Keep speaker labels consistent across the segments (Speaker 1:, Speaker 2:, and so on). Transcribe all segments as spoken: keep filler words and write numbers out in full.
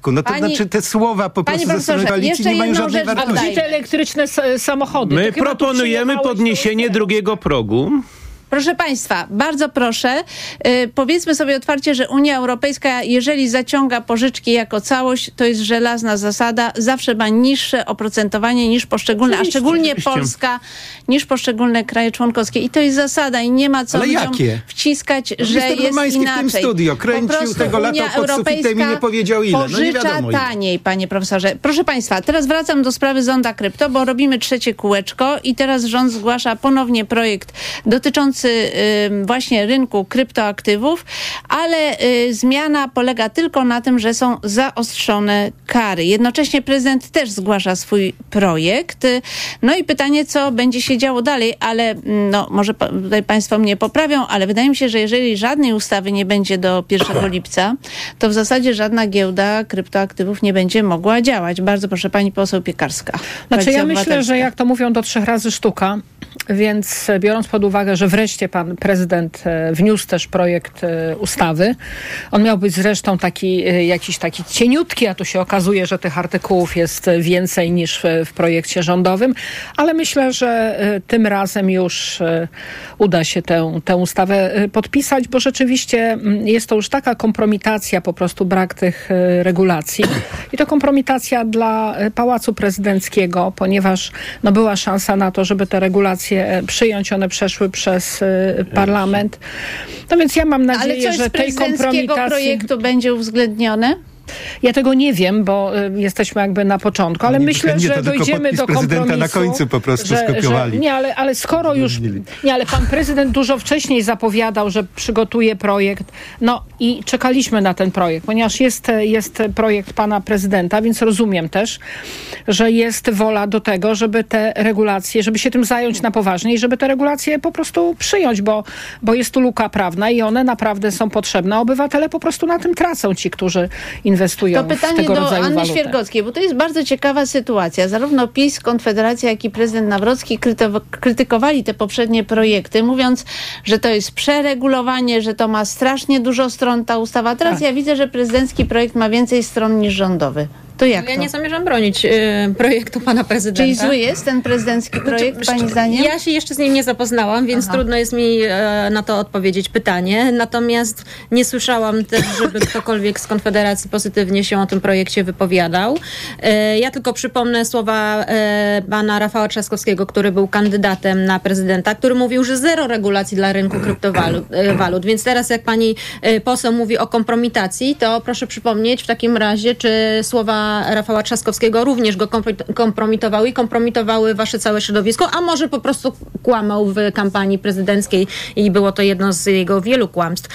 Speaker 1: podatku. No to
Speaker 2: Pani,
Speaker 1: znaczy te słowa po prostu ze strony koalicji nie mają żadnej wartości.
Speaker 3: A gdzie te elektryczne samochody?
Speaker 4: My proponujemy podniesienie drugiego progu.
Speaker 2: Proszę Państwa, bardzo proszę, yy, powiedzmy sobie otwarcie, że Unia Europejska, jeżeli zaciąga pożyczki jako całość, to jest żelazna zasada, zawsze ma niższe oprocentowanie niż poszczególne, oczywiście, a szczególnie oczywiście. Polska, niż poszczególne kraje członkowskie. I to jest zasada i nie ma co ludziom wciskać, no, że jest inaczej.
Speaker 1: w tym studio kręcił tego lata pod sufitem i nie powiedział ile.
Speaker 2: Pożycza
Speaker 1: no nie wiadomo
Speaker 2: taniej,
Speaker 1: ile.
Speaker 2: panie profesorze. Proszę Państwa, teraz wracam do sprawy Zonda Krypto, bo robimy trzecie kółeczko i teraz rząd zgłasza ponownie projekt dotyczący właśnie rynku kryptoaktywów, ale y, zmiana polega tylko na tym, że są zaostrzone kary. Jednocześnie prezydent też zgłasza swój projekt. No i pytanie, co będzie się działo dalej, ale no, może pa, tutaj Państwo mnie poprawią, ale wydaje mi się, że jeżeli żadnej ustawy nie będzie do pierwszego lipca, to w zasadzie żadna giełda kryptoaktywów nie będzie mogła działać. Bardzo proszę, pani poseł Piekarska.
Speaker 3: Znaczy ja myślę, że jak to mówią, do trzech razy sztuka, więc biorąc pod uwagę, że wreszcie pan prezydent wniósł też projekt ustawy. On miał być zresztą taki jakiś taki cieniutki, a tu się okazuje, że tych artykułów jest więcej niż w projekcie rządowym, ale myślę, że tym razem już uda się tę, tę ustawę podpisać, bo rzeczywiście jest to już taka kompromitacja, po prostu brak tych regulacji. I to kompromitacja dla Pałacu Prezydenckiego, ponieważ no, była szansa na to, żeby te regulacje przyjąć, one przeszły przez parlament. No więc ja mam nadzieję, że tej kompromitacji
Speaker 2: projektu będzie uwzględnione?
Speaker 3: Ja tego nie wiem, bo y, jesteśmy jakby na początku, ale
Speaker 1: nie,
Speaker 3: myślę,
Speaker 1: nie,
Speaker 3: że dojdziemy do kompromisu.
Speaker 1: Na końcu po prostu
Speaker 3: że,
Speaker 1: skopiowali.
Speaker 3: Że, nie, ale, ale skoro już... Nie, ale pan prezydent dużo wcześniej zapowiadał, że przygotuje projekt. No i czekaliśmy na ten projekt, ponieważ jest, jest projekt pana prezydenta, więc rozumiem też, że jest wola do tego, żeby te regulacje, żeby się tym zająć na poważnie i żeby te regulacje po prostu przyjąć, bo, bo jest tu luka prawna i one naprawdę są potrzebne. Obywatele po prostu na tym tracą, ci, którzy inwestują
Speaker 2: to pytanie
Speaker 3: w tego
Speaker 2: do
Speaker 3: rodzaju
Speaker 2: Anny
Speaker 3: walutę.
Speaker 2: Świergockiej, bo to jest bardzo ciekawa sytuacja. Zarówno PiS, Konfederacja, jak i prezydent Nawrocki krytyw- krytykowali te poprzednie projekty, mówiąc, że to jest przeregulowanie, że to ma strasznie dużo stron ta ustawa. Teraz tak. Ja widzę, że prezydencki projekt ma więcej stron niż rządowy. To jak
Speaker 5: no ja
Speaker 2: to?
Speaker 5: nie zamierzam bronić y, projektu pana prezydenta.
Speaker 2: Czyli zły jest ten prezydencki projekt, znaczy, pani zdaniem?
Speaker 5: Ja się jeszcze z nim nie zapoznałam, więc Aha. trudno jest mi y, na to odpowiedzieć pytanie. Natomiast nie słyszałam też, żeby ktokolwiek z Konfederacji pozytywnie się o tym projekcie wypowiadał. Y, ja tylko przypomnę słowa y, pana Rafała Trzaskowskiego, który był kandydatem na prezydenta, który mówił, że zero regulacji dla rynku kryptowalut. Y, walut. Więc teraz jak pani y, poseł mówi o kompromitacji, to proszę przypomnieć w takim razie, czy słowa Rafała Trzaskowskiego również go kompromitowały i kompromitowały wasze całe środowisko, a może po prostu kłamał w kampanii prezydenckiej i było to jedno z jego wielu kłamstw.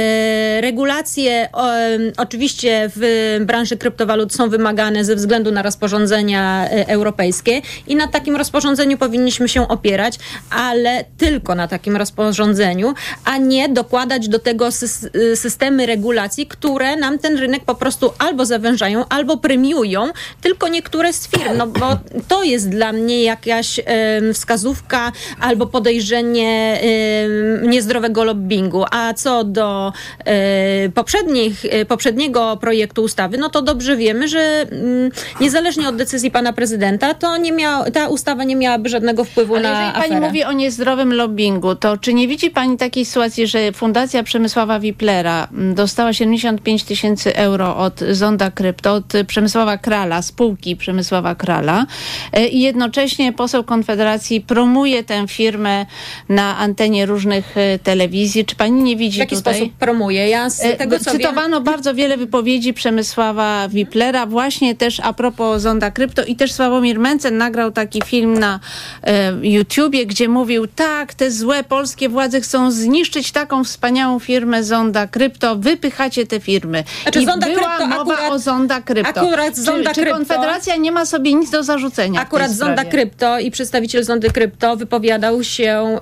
Speaker 5: E, regulacje o, oczywiście w branży kryptowalut są wymagane ze względu na rozporządzenia europejskie i na takim rozporządzeniu powinniśmy się opierać, ale tylko na takim rozporządzeniu, a nie dokładać do tego sy- systemy regulacji, które nam ten rynek po prostu albo zawężają, albo premiują tylko niektóre z firm, no bo to jest dla mnie jakaś y, wskazówka albo podejrzenie y, niezdrowego lobbingu. A co do y, poprzednich, y, poprzedniego projektu ustawy, no to dobrze wiemy, że y, niezależnie od decyzji pana prezydenta, to nie miał, ta ustawa nie miałaby żadnego wpływu
Speaker 2: Ale
Speaker 5: na
Speaker 2: jeżeli
Speaker 5: aferę.
Speaker 2: pani mówi o niezdrowym lobbingu, to czy nie widzi pani takiej sytuacji, że Fundacja Przemysława Wiplera dostała siedemdziesiąt pięć tysięcy euro od Zonda Krypto, od Przemysława Krala, spółki Przemysława Krala i jednocześnie poseł Konfederacji promuje tę firmę na antenie różnych telewizji. Czy pani nie widzi
Speaker 5: tutaj? W jaki
Speaker 2: tutaj?
Speaker 5: sposób promuje? Ja z tego, co
Speaker 2: Cytowano
Speaker 5: wiem...
Speaker 2: bardzo wiele wypowiedzi Przemysława Wiplera, właśnie też a propos Zonda Krypto i też Sławomir Mencen nagrał taki film na e, YouTubie, gdzie mówił, tak, te złe polskie władze chcą zniszczyć taką wspaniałą firmę Zonda Krypto, wypychacie te firmy.
Speaker 5: Znaczy,
Speaker 2: I
Speaker 5: Zonda
Speaker 2: była
Speaker 5: Krypto
Speaker 2: mowa
Speaker 5: akurat,
Speaker 2: o Zonda Krypto.
Speaker 5: Akurat Zonda
Speaker 2: czy, czy
Speaker 5: Krypto,
Speaker 2: Konfederacja nie ma sobie nic do zarzucenia?
Speaker 5: Akurat Zonda Krypto i przedstawiciel Zondy Krypto wypowiadał się e,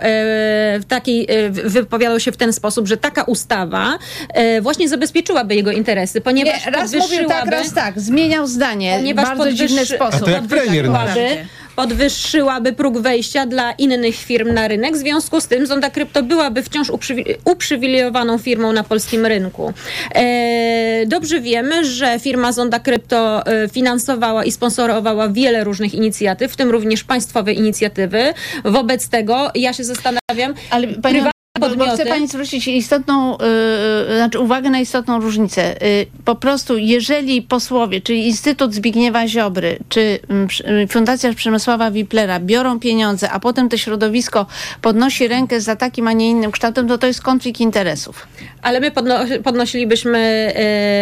Speaker 5: w takiej, e, wypowiadał się w ten sposób, że taka ustawa e, właśnie zabezpieczyłaby jego interesy, ponieważ
Speaker 2: nie, raz mówił tak, raz tak, zmieniał zdanie w bardzo
Speaker 5: podwyższy,
Speaker 2: dziwny sposób.
Speaker 1: A to jak premier
Speaker 5: podwyższyłaby, podwyższyłaby próg wejścia dla innych firm na rynek. W związku z tym Zonda Krypto byłaby wciąż uprzywi- uprzywilejowaną firmą na polskim rynku. E, dobrze wiemy, że firma Zonda Krypto e, finansowała i sponsorowała wiele różnych inicjatyw, w tym również państwowe inicjatywy. Wobec tego ja się zastanawiam...
Speaker 2: Ale pani... Bo, bo chcę pani zwrócić istotną, yy, znaczy uwagę na istotną różnicę. Yy, po prostu, jeżeli posłowie, czyli Instytut Zbigniewa Ziobry, czy yy, Fundacja Przemysława Wiplera biorą pieniądze, a potem to środowisko podnosi rękę za takim, a nie innym kształtem, to to jest konflikt interesów.
Speaker 5: Ale my podno- podnosilibyśmy,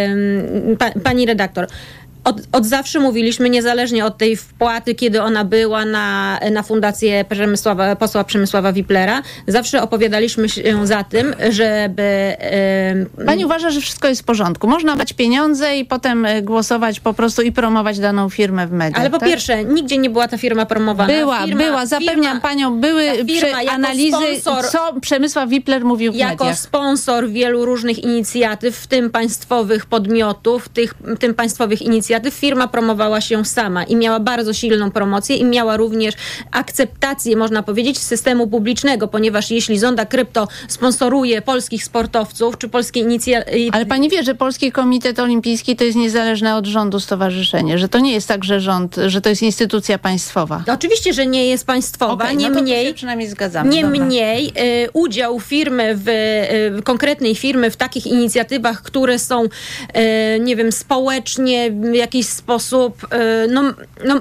Speaker 5: yy, pa, pani redaktor, Od, od zawsze mówiliśmy, niezależnie od tej wpłaty, kiedy ona była na, na fundację Przemysława, posła Przemysława Wiplera, zawsze opowiadaliśmy się za tym, żeby... Yy...
Speaker 2: Pani uważa, że wszystko jest w porządku. Można dać pieniądze i potem głosować po prostu i promować daną firmę w mediach.
Speaker 5: Ale po
Speaker 2: tak?
Speaker 5: pierwsze, nigdzie nie była ta firma promowana.
Speaker 2: Była,
Speaker 5: firma,
Speaker 2: była. Zapewniam
Speaker 5: firma,
Speaker 2: panią, były prze- analizy, sponsor, co Przemysław Wipler mówił w
Speaker 5: jako
Speaker 2: mediach.
Speaker 5: sponsor wielu różnych inicjatyw, w tym państwowych podmiotów, tych, tym państwowych inicjatyw, firma promowała się sama i miała bardzo silną promocję i miała również akceptację, można powiedzieć, systemu publicznego, ponieważ jeśli Zonda Krypto sponsoruje polskich sportowców, czy polskie inicjatywy...
Speaker 2: Ale pani wie, że Polski Komitet Olimpijski to jest niezależne od rządu stowarzyszenie, że to nie jest tak, że rząd, że to jest instytucja państwowa.
Speaker 5: Oczywiście, że nie jest państwowa,
Speaker 2: okay,
Speaker 5: niemniej,
Speaker 2: no to przynajmniej zgadzamy.
Speaker 5: Niemniej y, udział firmy w y, konkretnej firmy w takich inicjatywach, które są, y, nie wiem, społecznie w jakiś sposób, no, no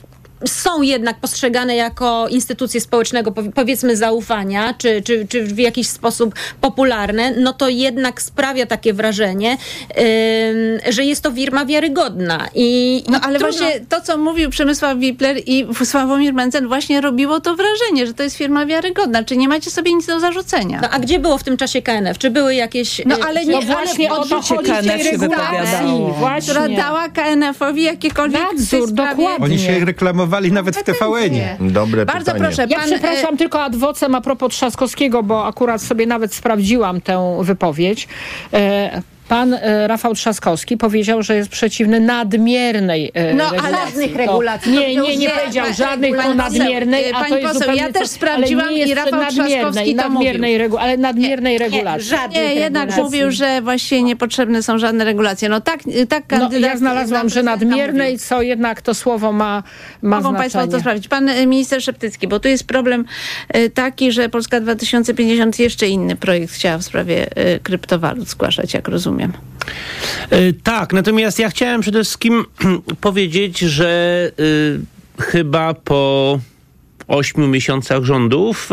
Speaker 5: są jednak postrzegane jako instytucje społecznego, powiedzmy, zaufania, czy, czy, czy w jakiś sposób popularne, no to jednak sprawia takie wrażenie, yy, że jest to firma wiarygodna. I,
Speaker 2: no
Speaker 5: i
Speaker 2: ale
Speaker 5: trudno...
Speaker 2: właśnie to, co mówił Przemysław Wipler i Sławomir Mencen, właśnie robiło to wrażenie, że to jest firma wiarygodna. Czy nie macie sobie nic do zarzucenia?
Speaker 5: No a gdzie było w tym czasie K N F? Czy były jakieś...
Speaker 2: No ale nie,
Speaker 3: no właśnie
Speaker 2: ale
Speaker 3: o to chodzi w tej regulacji,
Speaker 2: która dała K N F-owi jakiekolwiek
Speaker 3: nadzór, dokładnie.
Speaker 1: Oni się reklamowali nawet w T V N-ie.
Speaker 6: Dobre
Speaker 2: Bardzo
Speaker 6: pytanie.
Speaker 2: proszę.
Speaker 3: Ja
Speaker 2: pan,
Speaker 3: przepraszam
Speaker 2: e...
Speaker 3: tylko ad vocem a propos Trzaskowskiego, bo akurat sobie nawet sprawdziłam tę wypowiedź. E, Pan e, Rafał Trzaskowski powiedział, że jest przeciwny nadmiernej e,
Speaker 2: no,
Speaker 3: regulacji.
Speaker 2: ale żadnych regulacji.
Speaker 3: To, nie, nie, nie powiedział żadnych, tylko nadmiernej, a
Speaker 2: pani
Speaker 3: to jest
Speaker 2: poseł,
Speaker 3: zupełnie
Speaker 2: ja też
Speaker 3: co,
Speaker 2: sprawdziłam
Speaker 3: ale nie
Speaker 2: i Rafał Trzaskowski to
Speaker 3: nadmiernej regu- ale nadmiernej
Speaker 5: nie,
Speaker 3: regulacji.
Speaker 5: Nie, żadnych
Speaker 2: nie jednak
Speaker 5: regulacji.
Speaker 2: mówił, że właściwie niepotrzebne są żadne regulacje. No tak, tak kandydat...
Speaker 3: No, ja znalazłam, że nadmiernej, co jednak to słowo ma, ma
Speaker 2: Mogą
Speaker 3: znaczenie.
Speaker 2: Państwo to sprawdzić. Pan minister Szeptycki, bo tu jest problem taki, że Polska dwa tysiące pięćdziesiąt jeszcze inny projekt chciała w sprawie kryptowalut zgłaszać, jak rozumiem.
Speaker 4: Yy, tak, natomiast ja chciałem przede wszystkim powiedzieć, że yy, chyba po ośmiu miesiącach rządów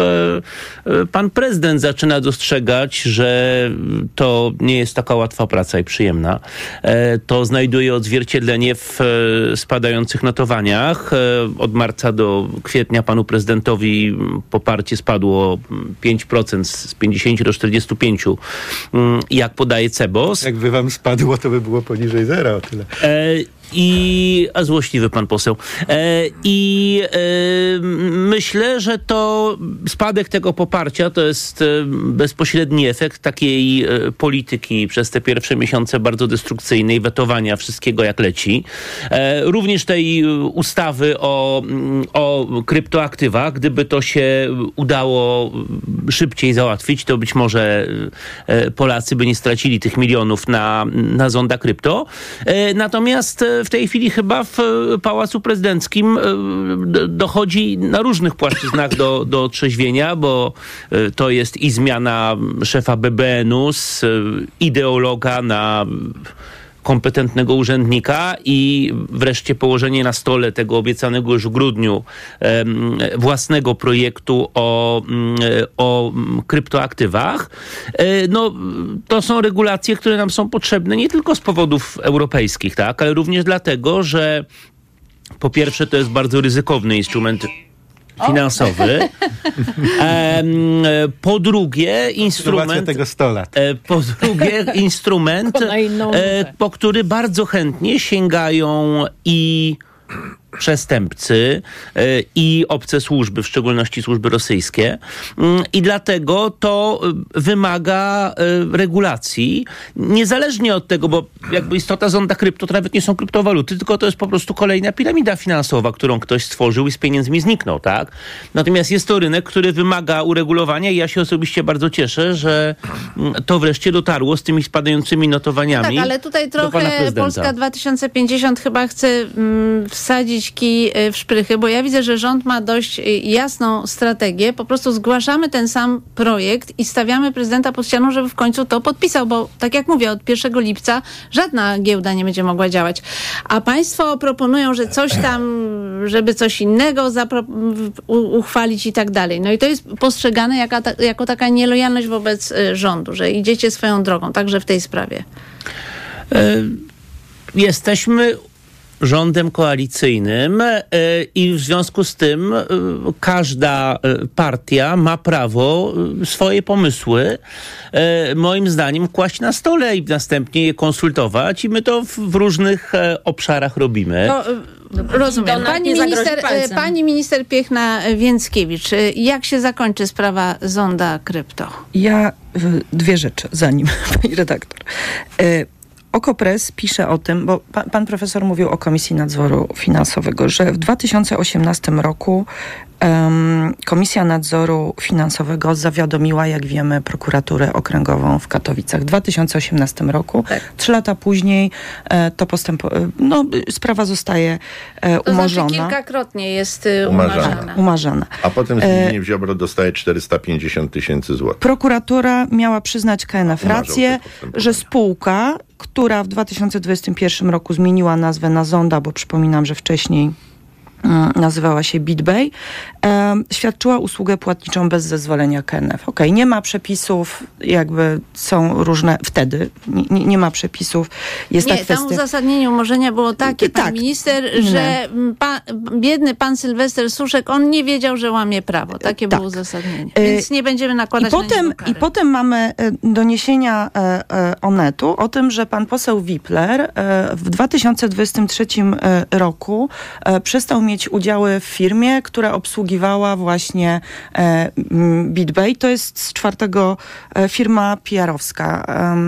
Speaker 4: yy, pan prezydent zaczyna dostrzegać, że to nie jest taka łatwa praca i przyjemna. Yy, to znajduje odzwierciedlenie w yy, spadających notowaniach. Yy, od marca do kwietnia panu prezydentowi poparcie spadło pięć procent z pięćdziesięciu do czterdziestu pięciu, yy, jak podaje Cebos.
Speaker 1: Jakby wam spadło, to by było poniżej zera o tyle.
Speaker 4: Yy, I, a złośliwy pan poseł. E, I e, myślę, że to spadek tego poparcia to jest e, bezpośredni efekt takiej e, polityki przez te pierwsze miesiące bardzo destrukcyjnej, wetowania wszystkiego jak leci. E, również tej ustawy o, o kryptoaktywach. Gdyby to się udało szybciej załatwić, to być może e, Polacy by nie stracili tych milionów na, na Zonda Krypto. E, natomiast w tej chwili chyba w Pałacu Prezydenckim dochodzi na różnych płaszczyznach do, do trzeźwienia, bo to jest i zmiana szefa B B N-u z ideologa na kompetentnego urzędnika i wreszcie położenie na stole tego obiecanego już w grudniu um, własnego projektu o, um, o kryptoaktywach. E, no, to są regulacje, które nam są potrzebne nie tylko z powodów europejskich, tak, ale również dlatego, że po pierwsze to jest bardzo ryzykowny instrument finansowy. E, po drugie instrument
Speaker 1: tego sto lat.
Speaker 4: E, po drugie instrument, e, po który bardzo chętnie sięgają i przestępcy i obce służby, w szczególności służby rosyjskie. I dlatego to wymaga regulacji, niezależnie od tego, bo jakby istota zonda krypto to nawet nie są kryptowaluty, tylko to jest po prostu kolejna piramida finansowa, którą ktoś stworzył i z pieniędzmi zniknął, tak? Natomiast jest to rynek, który wymaga uregulowania i ja się osobiście bardzo cieszę, że to wreszcie dotarło z tymi spadającymi notowaniami.
Speaker 2: Tak, ale tutaj trochę Polska dwa tysiące pięćdziesiąt chyba chce mm, wsadzić kij w szprychy, bo ja widzę, że rząd ma dość jasną strategię. Po prostu zgłaszamy ten sam projekt i stawiamy prezydenta pod ścianą, żeby w końcu to podpisał, bo tak jak mówię, od pierwszego lipca żadna giełda nie będzie mogła działać. A państwo proponują, że coś tam, żeby coś innego zapro- uchwalić i tak dalej. No i to jest postrzegane jako, ta, jako taka nielojalność wobec y, rządu, że idziecie swoją drogą, także w tej sprawie.
Speaker 4: Y- jesteśmy rządem koalicyjnym i w związku z tym każda partia ma prawo swoje pomysły moim zdaniem kłaść na stole i następnie je konsultować i my to w, w różnych obszarach robimy.
Speaker 2: To, rozumiem. Pani minister, pani minister Piechna-Więckiewicz, jak się zakończy sprawa zonda krypto?
Speaker 6: Ja dwie rzeczy, zanim pani redaktor. Okopres pisze o tym, bo pan, pan profesor mówił o Komisji Nadzoru Finansowego, że w dwa tysiące osiemnastym roku um, Komisja Nadzoru Finansowego zawiadomiła, jak wiemy, prokuraturę okręgową w Katowicach. W dwa tysiące osiemnastym roku, tak. Trzy lata później e, to postępo- no, sprawa zostaje e, umorzona.
Speaker 2: To znaczy kilkakrotnie jest e, umarzana.
Speaker 6: umarzana.
Speaker 7: A potem Zbigniew Ziobro dostaje czterysta pięćdziesiąt tysięcy złotych.
Speaker 6: Prokuratura miała przyznać K N F rację, że spółka, która w dwa tysiące dwudziestym pierwszym roku zmieniła nazwę na Zonda, bo przypominam, że wcześniej nazywała się BitBay, e, świadczyła usługę płatniczą bez zezwolenia K N F. Okej, okay, nie ma przepisów, jakby są różne, wtedy nie, nie ma przepisów. Jest
Speaker 2: nie,
Speaker 6: ta kwestia...
Speaker 2: tam uzasadnienie umorzenia było takie, pan
Speaker 6: tak,
Speaker 2: minister, że pa, biedny pan Sylwester Suszek, on nie wiedział, że łamie prawo. Takie tak. było uzasadnienie. Więc nie będziemy nakładać
Speaker 6: I potem,
Speaker 2: na niego
Speaker 6: I potem mamy doniesienia Onetu o tym, że pan poseł Wipler w dwa tysiące dwudziestym trzecim roku przestał mieć mieć udziały w firmie, która obsługiwała właśnie e, BitBay. To jest z czwartego e, firma P R-owska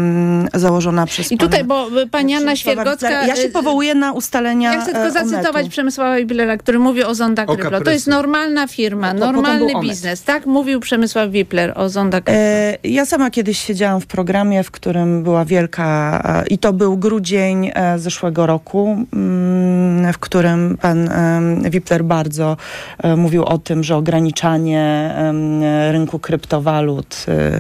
Speaker 6: e, założona przez
Speaker 2: I tutaj, bo pani Anna Świergocka...
Speaker 6: Ja się powołuję na ustalenia
Speaker 2: Ja chcę tylko zacytować
Speaker 6: Onetu.
Speaker 2: Przemysława Wiplera, który mówi o Zonda Krypto. To jest normalna firma, no, normalny biznes. Tak mówił Przemysław Wipler o Zonda Krypto.
Speaker 6: E, ja sama kiedyś siedziałam w programie, w którym była wielka... E, I to był grudzień e, zeszłego roku, m, w którym pan e, Wipler bardzo e, mówił o tym, że ograniczanie e, rynku kryptowalut e,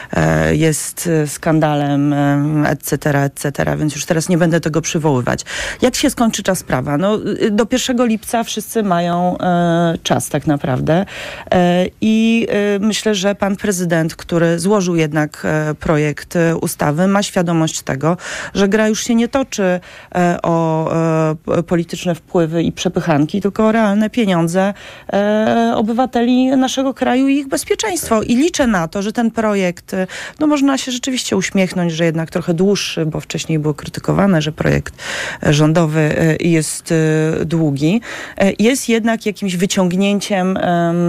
Speaker 6: e, jest skandalem, e, et cetera, et cetera, więc już teraz nie będę tego przywoływać. Jak się skończy ta sprawa? No, do pierwszego lipca wszyscy mają e, czas tak naprawdę e, i e, myślę, że pan prezydent, który złożył jednak e, projekt e, ustawy, ma świadomość tego, że gra już się nie toczy e, o e, polityczne wpływy i przepychanki, tylko o realne pieniądze e, obywateli naszego kraju i ich bezpieczeństwo. I liczę na to, że ten projekt, no można się rzeczywiście uśmiechnąć, że jednak trochę dłuższy, bo wcześniej było krytykowane, że projekt rządowy e, jest e, długi, e, jest jednak jakimś wyciągnięciem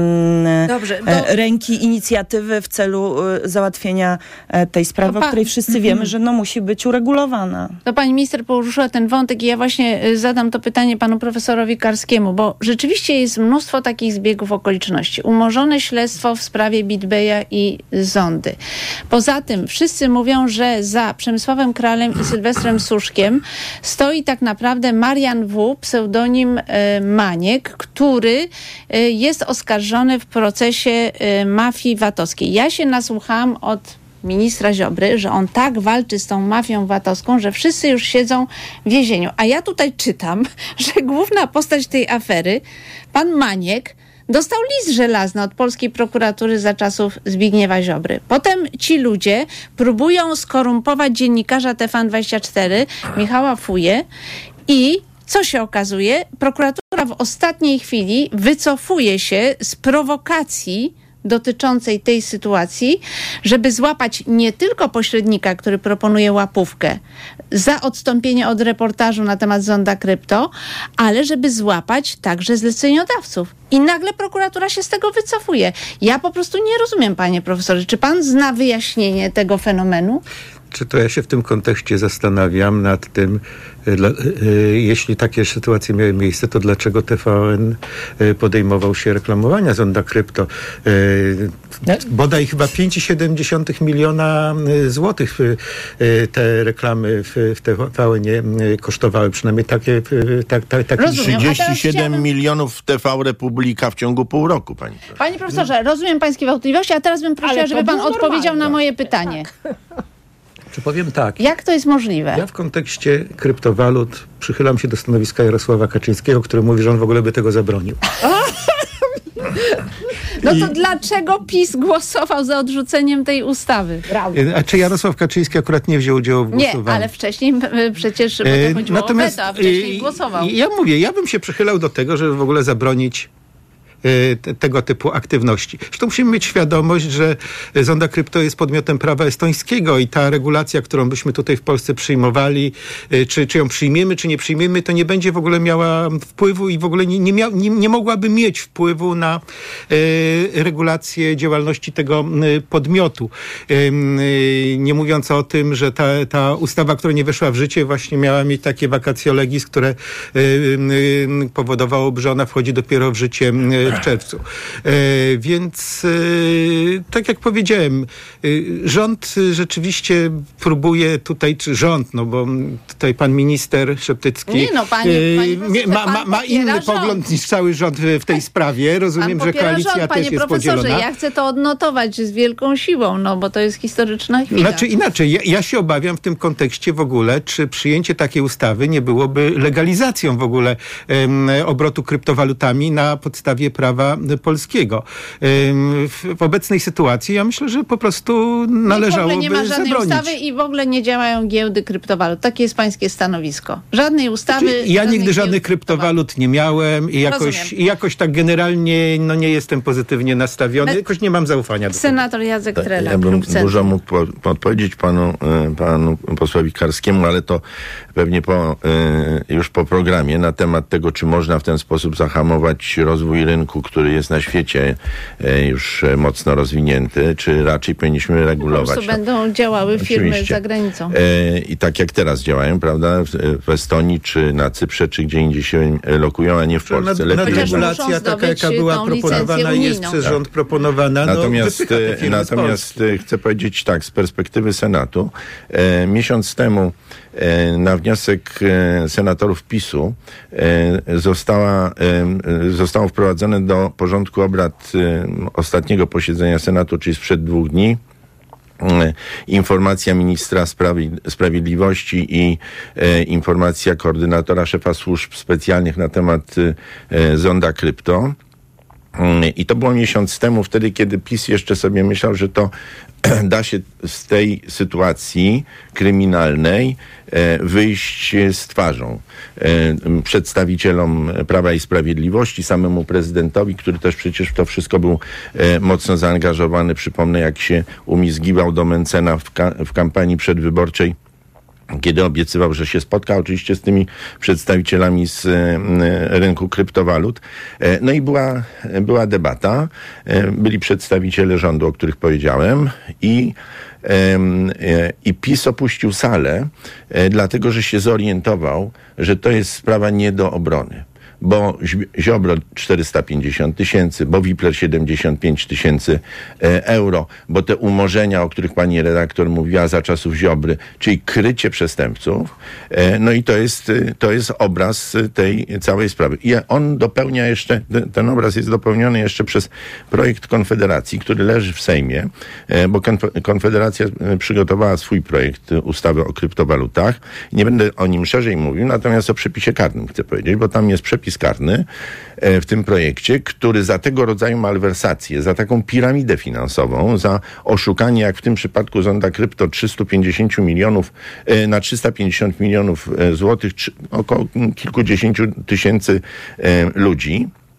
Speaker 6: e, Dobrze, to... ręki inicjatywy w celu e, załatwienia e, tej sprawy, pa... o której wszyscy wiemy, że no musi być uregulowana.
Speaker 2: To pani minister poruszyła ten wątek i ja właśnie zadam to pytanie panu profesorowi Karskiemu, bo rzeczywiście jest mnóstwo takich zbiegów okoliczności. Umorzone śledztwo w sprawie BitBaya i Zondy. Poza tym wszyscy mówią, że za Przemysławem Kralem i Sylwestrem Suszkiem stoi tak naprawdę Marian W., pseudonim e, Maniek, który e, jest oskarżony w procesie e, mafii VAT-owskiej. Ja się nasłuchałam od ministra Ziobry, że on tak walczy z tą mafią VAT-owską, że wszyscy już siedzą w więzieniu. A ja tutaj czytam, że główna postać tej afery, pan Maniek, dostał list żelazny od polskiej prokuratury za czasów Zbigniewa Ziobry. Potem ci ludzie próbują skorumpować dziennikarza T V N dwadzieścia cztery, Michała Fuje, i co się okazuje? Prokuratura w ostatniej chwili wycofuje się z prowokacji dotyczącej tej sytuacji, żeby złapać nie tylko pośrednika, który proponuje łapówkę za odstąpienie od reportażu na temat Zonda Krypto, ale żeby złapać także zleceniodawców. I nagle prokuratura się z tego wycofuje. Ja po prostu nie rozumiem, panie profesorze. Czy pan zna wyjaśnienie tego fenomenu?
Speaker 1: Czy to ja się w tym kontekście zastanawiam nad tym, dla, jeśli takie sytuacje miały miejsce, to dlaczego T V N podejmował się reklamowania Zonda Krypto? Bodaj chyba pięć przecinek siedem miliona złotych te reklamy w T V N-ie kosztowały, przynajmniej takie... Tak, tak, takie
Speaker 7: trzydzieści siedem milionów w T V Republika w ciągu pół roku, pani profesor.
Speaker 2: Panie profesorze, rozumiem pańskie wątpliwości, a teraz bym prosiła, żeby pan odpowiedział na moje pytanie.
Speaker 1: Tak. Czy powiem tak.
Speaker 2: Jak to jest możliwe?
Speaker 1: Ja w kontekście kryptowalut przychylam się do stanowiska Jarosława Kaczyńskiego, który mówi, że on w ogóle by tego zabronił.
Speaker 2: No to I... dlaczego PiS głosował za odrzuceniem tej ustawy? Brawo.
Speaker 1: A czy Jarosław Kaczyński akurat nie wziął udziału w głosowaniu?
Speaker 2: Nie, ale wcześniej przecież bo to chodziło Natomiast, o weto, a wcześniej głosował.
Speaker 1: Ja mówię, ja bym się przychylał do tego, żeby w ogóle zabronić Te, tego typu aktywności. Zresztą musimy mieć świadomość, że Zonda Krypto jest podmiotem prawa estońskiego i ta regulacja, którą byśmy tutaj w Polsce przyjmowali, czy, czy ją przyjmiemy, czy nie przyjmiemy, to nie będzie w ogóle miała wpływu i w ogóle nie, nie, mia, nie, nie mogłaby mieć wpływu na e, regulację działalności tego e, podmiotu. E, nie mówiąc o tym, że ta, ta ustawa, która nie weszła w życie, właśnie miała mieć takie vacatio legis, które e, e, powodowałoby, że ona wchodzi dopiero w życie e, w czerwcu. E, więc e, tak jak powiedziałem, e, rząd rzeczywiście próbuje tutaj, czy rząd, no bo tutaj pan minister Szeptycki
Speaker 2: nie no, panie, panie
Speaker 1: e, ma, ma, ma inny rząd. pogląd niż cały rząd w, w tej sprawie. Rozumiem, że koalicja rząd, też jest podzielona.
Speaker 2: Ja chcę to odnotować z wielką siłą, no bo to jest historyczna chwila.
Speaker 1: Znaczy inaczej, ja, ja się obawiam w tym kontekście w ogóle, czy przyjęcie takiej ustawy nie byłoby legalizacją w ogóle um, obrotu kryptowalutami na podstawie prawa polskiego. W, w obecnej sytuacji ja myślę, że po prostu należałoby zabronić.
Speaker 2: W ogóle nie ma żadnej
Speaker 1: zabronić.
Speaker 2: ustawy i w ogóle nie działają giełdy kryptowalut. Takie jest pańskie stanowisko. Żadnej ustawy...
Speaker 1: Znaczy, ja nigdy żadnych kryptowalut nie miałem i jakoś, i jakoś tak generalnie no, nie jestem pozytywnie nastawiony. Me... Jakoś nie mam zaufania do tego.
Speaker 2: Senator Jacek
Speaker 7: tak,
Speaker 2: Trela.
Speaker 7: Ja bym dużo mógł po, podpowiedzieć panu, panu posłowi Karskiemu, ale to pewnie po, już po programie na temat tego, czy można w ten sposób zahamować rozwój rynku, który jest na świecie już mocno rozwinięty, czy raczej powinniśmy regulować. Po
Speaker 2: prostu będą działały firmy Oczywiście. za granicą.
Speaker 7: I tak jak teraz działają, prawda, w Estonii, czy na Cyprze, czy gdzie indziej się lokują, a nie w Polsce.
Speaker 1: Nad, regulacja taka, jaka była proponowana i jest przez rząd proponowana.
Speaker 7: Natomiast, no, natomiast chcę powiedzieć tak, z perspektywy Senatu, e, miesiąc temu e, na wniosek e, senatorów PiSu e, została, e, zostało wprowadzone do porządku obrad e, ostatniego posiedzenia Senatu, czyli sprzed dwóch dni, informacja ministra Sprawi- Sprawiedliwości i e, informacja koordynatora szefa służb specjalnych na temat e, Zonda Krypto. I to było miesiąc temu, wtedy, kiedy PiS jeszcze sobie myślał, że to da się z tej sytuacji kryminalnej e, wyjść z twarzą. E, przedstawicielom Prawa i Sprawiedliwości, samemu prezydentowi, który też przecież w to wszystko był e, mocno zaangażowany. Przypomnę, jak się umizgiwał do Mencena w, ka- w kampanii przedwyborczej, kiedy obiecywał, że się spotka oczywiście z tymi przedstawicielami z e, rynku kryptowalut. E, no i była, była debata. E, byli przedstawiciele rządu, o których powiedziałem, i, e, e, i PiS opuścił salę, e, dlatego że się zorientował, że to jest sprawa nie do obrony. Bo Ziobro czterysta pięćdziesiąt tysięcy, bo Wipler siedemdziesiąt pięć tysięcy euro, bo te umorzenia, o których pani redaktor mówiła za czasów Ziobry, czyli krycie przestępców, e, no i to jest, to jest obraz tej całej sprawy. I on dopełnia jeszcze, ten obraz jest dopełniony jeszcze przez projekt Konfederacji, który leży w Sejmie, e, bo Konfederacja przygotowała swój projekt ustawy o kryptowalutach. Nie będę o nim szerzej mówił, natomiast o przepisie karnym chcę powiedzieć, bo tam jest przepis karny w tym projekcie, który za tego rodzaju malwersacje, za taką piramidę finansową, za oszukanie, jak w tym przypadku Zonda Krypto, trzysta pięćdziesiąt milionów na trzysta pięćdziesiąt milionów złotych, około kilkudziesięciu tysięcy ludzi,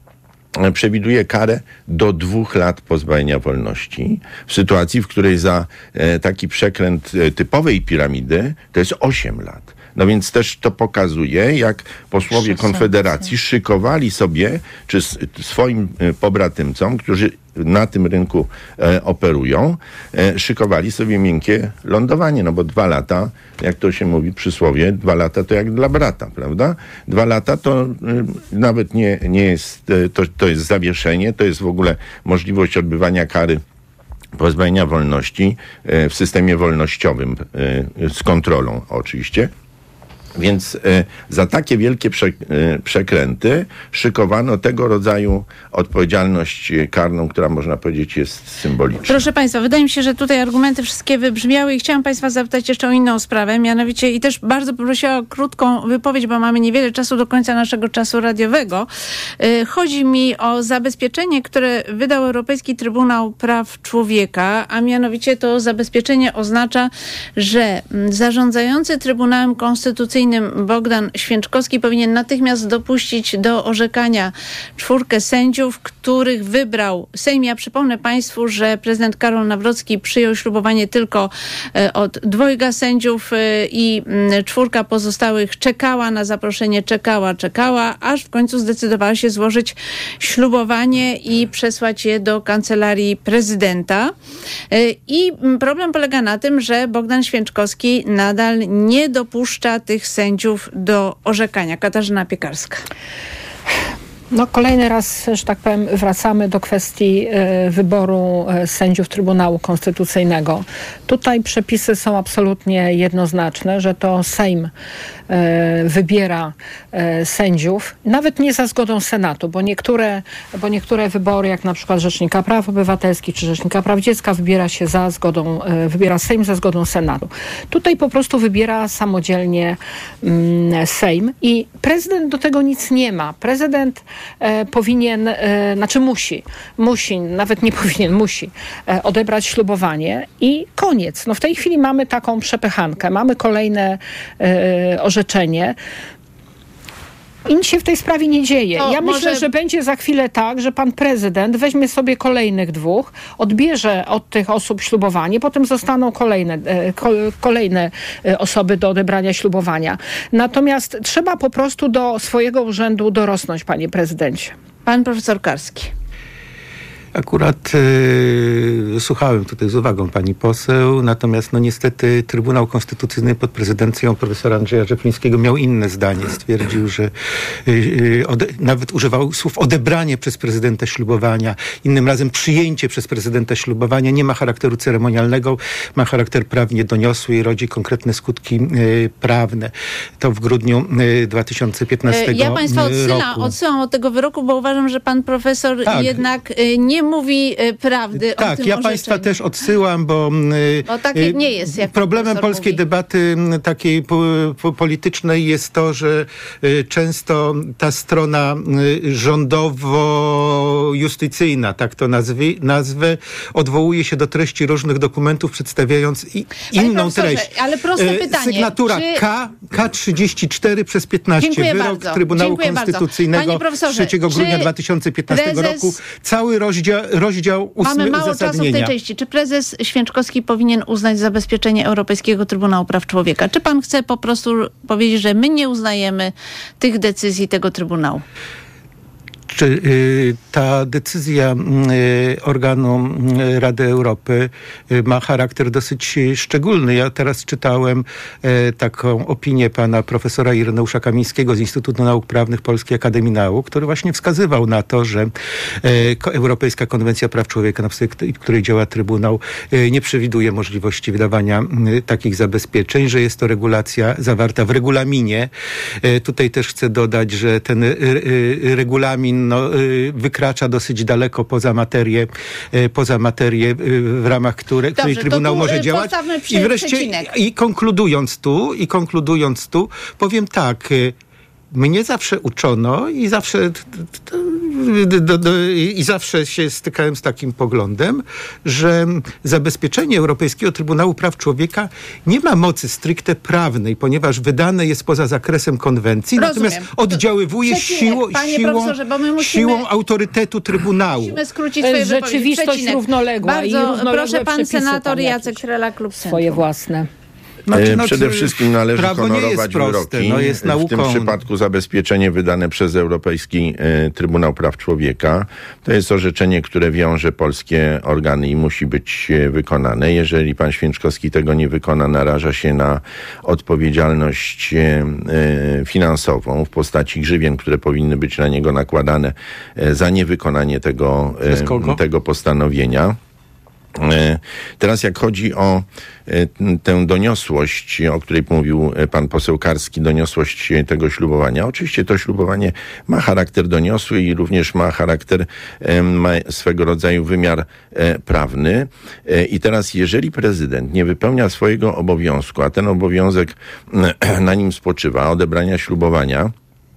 Speaker 7: przewiduje karę do dwóch lat pozbawienia wolności. W sytuacji, w której za e, taki przekręt e, typowej piramidy to jest osiem lat. No więc też to pokazuje, jak posłowie Konfederacji szykowali sobie, czy s- swoim e, pobratymcom, którzy na tym rynku e, operują, e, szykowali sobie miękkie lądowanie, no bo dwa lata, jak to się mówi przysłowie, dwa lata to jak dla brata, prawda? Dwa lata to e, nawet nie, nie jest, e, to, to jest zawieszenie, to jest w ogóle możliwość odbywania kary pozbawienia wolności e, w systemie wolnościowym e, z kontrolą oczywiście. Więc e, za takie wielkie prze, e, przekręty szykowano tego rodzaju odpowiedzialność karną, która można powiedzieć jest symboliczna.
Speaker 2: Proszę Państwa, wydaje mi się, że tutaj argumenty wszystkie wybrzmiały i chciałam Państwa zapytać jeszcze o inną sprawę, mianowicie i też bardzo prosiła o krótką wypowiedź, bo mamy niewiele czasu do końca naszego czasu radiowego. Yy, chodzi mi o zabezpieczenie, które wydał Europejski Trybunał Praw Człowieka, a mianowicie to zabezpieczenie oznacza, że zarządzający Trybunałem Konstytucyjnym Bogdan Święczkowski powinien natychmiast dopuścić do orzekania czwórkę sędziów, których wybrał Sejm. Ja przypomnę Państwu, że prezydent Karol Nawrocki przyjął ślubowanie tylko e, od dwojga sędziów e, i m, czwórka pozostałych czekała na zaproszenie, czekała, czekała, aż w końcu zdecydowała się złożyć ślubowanie i przesłać je do kancelarii prezydenta. E, I m, problem polega na tym, że Bogdan Święczkowski nadal nie dopuszcza tych sędziów do orzekania. Katarzyna Piekarska.
Speaker 3: No kolejny raz, że tak powiem, wracamy do kwestii e, wyboru e, sędziów Trybunału Konstytucyjnego. Tutaj przepisy są absolutnie jednoznaczne, że to Sejm e, wybiera e, sędziów, nawet nie za zgodą Senatu, bo niektóre, bo niektóre wybory, jak na przykład Rzecznika Praw Obywatelskich czy Rzecznika Praw Dziecka, wybiera się za zgodą, e, wybiera Sejm za zgodą Senatu. Tutaj po prostu wybiera samodzielnie mm, Sejm i prezydent do tego nic nie ma. Prezydent E, powinien, e, znaczy musi, musi, nawet nie powinien, musi e, odebrać ślubowanie i koniec. No w tej chwili mamy taką przepychankę, mamy kolejne e, orzeczenie. I nic się w tej sprawie nie dzieje.
Speaker 2: To
Speaker 3: ja
Speaker 2: może...
Speaker 3: myślę, że będzie za chwilę tak, że pan prezydent weźmie sobie kolejnych dwóch, odbierze od tych osób ślubowanie, potem zostaną kolejne, e, ko, kolejne e, osoby do odebrania ślubowania. Natomiast trzeba po prostu do swojego urzędu dorosnąć, panie prezydencie.
Speaker 2: Pan profesor Karski.
Speaker 1: Akurat yy, słuchałem tutaj z uwagą pani poseł, natomiast no niestety Trybunał Konstytucyjny pod prezydencją profesora Andrzeja Rzeplińskiego miał inne zdanie. Stwierdził, że yy, ode, nawet używał słów odebranie przez prezydenta ślubowania, innym razem przyjęcie przez prezydenta ślubowania nie ma charakteru ceremonialnego, ma charakter prawnie doniosły i rodzi konkretne skutki yy, prawne. To w grudniu yy, dwa tysiące piętnastego
Speaker 2: Ja Państwa odsyłam,
Speaker 1: roku.
Speaker 2: odsyłam od tego wyroku, bo uważam, że pan profesor
Speaker 1: Tak.
Speaker 2: jednak yy, nie mówi y, prawdy
Speaker 1: tak,
Speaker 2: o tym
Speaker 1: ja
Speaker 2: orzeczeniu.
Speaker 1: Państwa też odsyłam, bo y,
Speaker 2: Bo takie nie jest, jak
Speaker 1: problemem
Speaker 2: profesor
Speaker 1: polskiej
Speaker 2: mówi.
Speaker 1: debaty m, takiej po, po, politycznej jest to, że y, często ta strona y, rządowo-justycyjna, tak to nazwy, nazwę, odwołuje się do treści różnych dokumentów, przedstawiając i,
Speaker 2: Panie
Speaker 1: inną
Speaker 2: profesorze,
Speaker 1: treść.
Speaker 2: ale proste
Speaker 1: Y,
Speaker 2: pytanie,
Speaker 1: Sygnatura
Speaker 2: czy-
Speaker 1: K, K trzydzieści cztery przez piętnaście.
Speaker 2: Dziękuję
Speaker 1: Wyrok
Speaker 2: bardzo.
Speaker 1: Trybunału
Speaker 2: Dziękuję bardzo.
Speaker 1: Konstytucyjnego
Speaker 2: Panie profesorze,
Speaker 1: trzeciego grudnia
Speaker 2: czy
Speaker 1: dwa tysiące piętnastego
Speaker 2: prezes-
Speaker 1: roku. Cały rozdział, rozdział ósmy
Speaker 2: Mamy mało czasu w tej
Speaker 1: uzasadnienia.
Speaker 2: części. Czy prezes Święczkowski powinien uznać zabezpieczenie Europejskiego Trybunału Praw Człowieka? Czy pan chce po prostu powiedzieć, że my nie uznajemy tych decyzji tego Trybunału?
Speaker 1: Czy y, ta decyzja y, organu y, Rady Europy y, ma charakter dosyć y, szczególny. Ja teraz czytałem y, taką opinię pana profesora Ireneusza Kamińskiego z Instytutu Nauk Prawnych Polskiej Akademii Nauk, który właśnie wskazywał na to, że y, ko- Europejska Konwencja Praw Człowieka, na podstawie której działa Trybunał, y, nie przewiduje możliwości wydawania y, takich zabezpieczeń, że jest to regulacja zawarta w regulaminie. Y, tutaj też chcę dodać, że ten y, y, regulamin no, y, wykracza dosyć daleko poza materię, y, poza materię y, w ramach które, której
Speaker 2: to
Speaker 1: Trybunał
Speaker 2: tu,
Speaker 1: może
Speaker 2: y,
Speaker 1: działać.
Speaker 2: postawmy przy-
Speaker 1: I wreszcie,
Speaker 2: przecinek.
Speaker 1: i konkludując tu, i konkludując tu, powiem tak, y, mnie zawsze uczono i zawsze t, t, t, do, do, i zawsze się stykałem z takim poglądem, że zabezpieczenie Europejskiego Trybunału Praw Człowieka nie ma mocy stricte prawnej, ponieważ wydane jest poza zakresem konwencji,
Speaker 2: Rozumiem.
Speaker 1: natomiast oddziaływuje
Speaker 2: Przecinek,
Speaker 1: siłą,
Speaker 2: panie
Speaker 1: siłą,
Speaker 2: profesorze, bo my musimy-
Speaker 1: siłą autorytetu Trybunału.
Speaker 2: Musimy skrócić
Speaker 3: To
Speaker 2: swoje
Speaker 3: jest
Speaker 2: wypowiedzi.
Speaker 3: rzeczywistość
Speaker 2: Przecinek.
Speaker 3: równoległa i
Speaker 2: Bardzo
Speaker 3: równoległe
Speaker 2: proszę, pan
Speaker 3: przepisy
Speaker 2: senator
Speaker 3: tam
Speaker 2: Jacek
Speaker 3: jakieś
Speaker 2: Trela, Klub
Speaker 3: swoje
Speaker 2: Centrum.
Speaker 3: własne.
Speaker 1: Znaczy,
Speaker 7: E,
Speaker 1: no,
Speaker 7: Przede
Speaker 1: to
Speaker 7: wszystkim należy
Speaker 1: prawo nie jest
Speaker 7: honorować
Speaker 1: proste,
Speaker 7: wyroki.
Speaker 1: no, jest
Speaker 7: W tym
Speaker 1: nauką.
Speaker 7: przypadku zabezpieczenie wydane przez Europejski e, Trybunał Praw Człowieka to jest orzeczenie, które wiąże polskie organy i musi być e, wykonane. Jeżeli pan Święczkowski tego nie wykona, naraża się na odpowiedzialność e, e, finansową w postaci grzywien, które powinny być na niego nakładane e, za niewykonanie tego,
Speaker 1: Przez kogo?
Speaker 7: e, tego postanowienia. E, Teraz jak chodzi o e, t- tę doniosłość, o której mówił e, pan poseł Karski, doniosłość e, tego ślubowania. Oczywiście to ślubowanie ma charakter doniosły i również ma charakter, e, ma swego rodzaju wymiar e, prawny. E, I teraz jeżeli prezydent nie wypełnia swojego obowiązku, a ten obowiązek e, na nim spoczywa, odebrania ślubowania,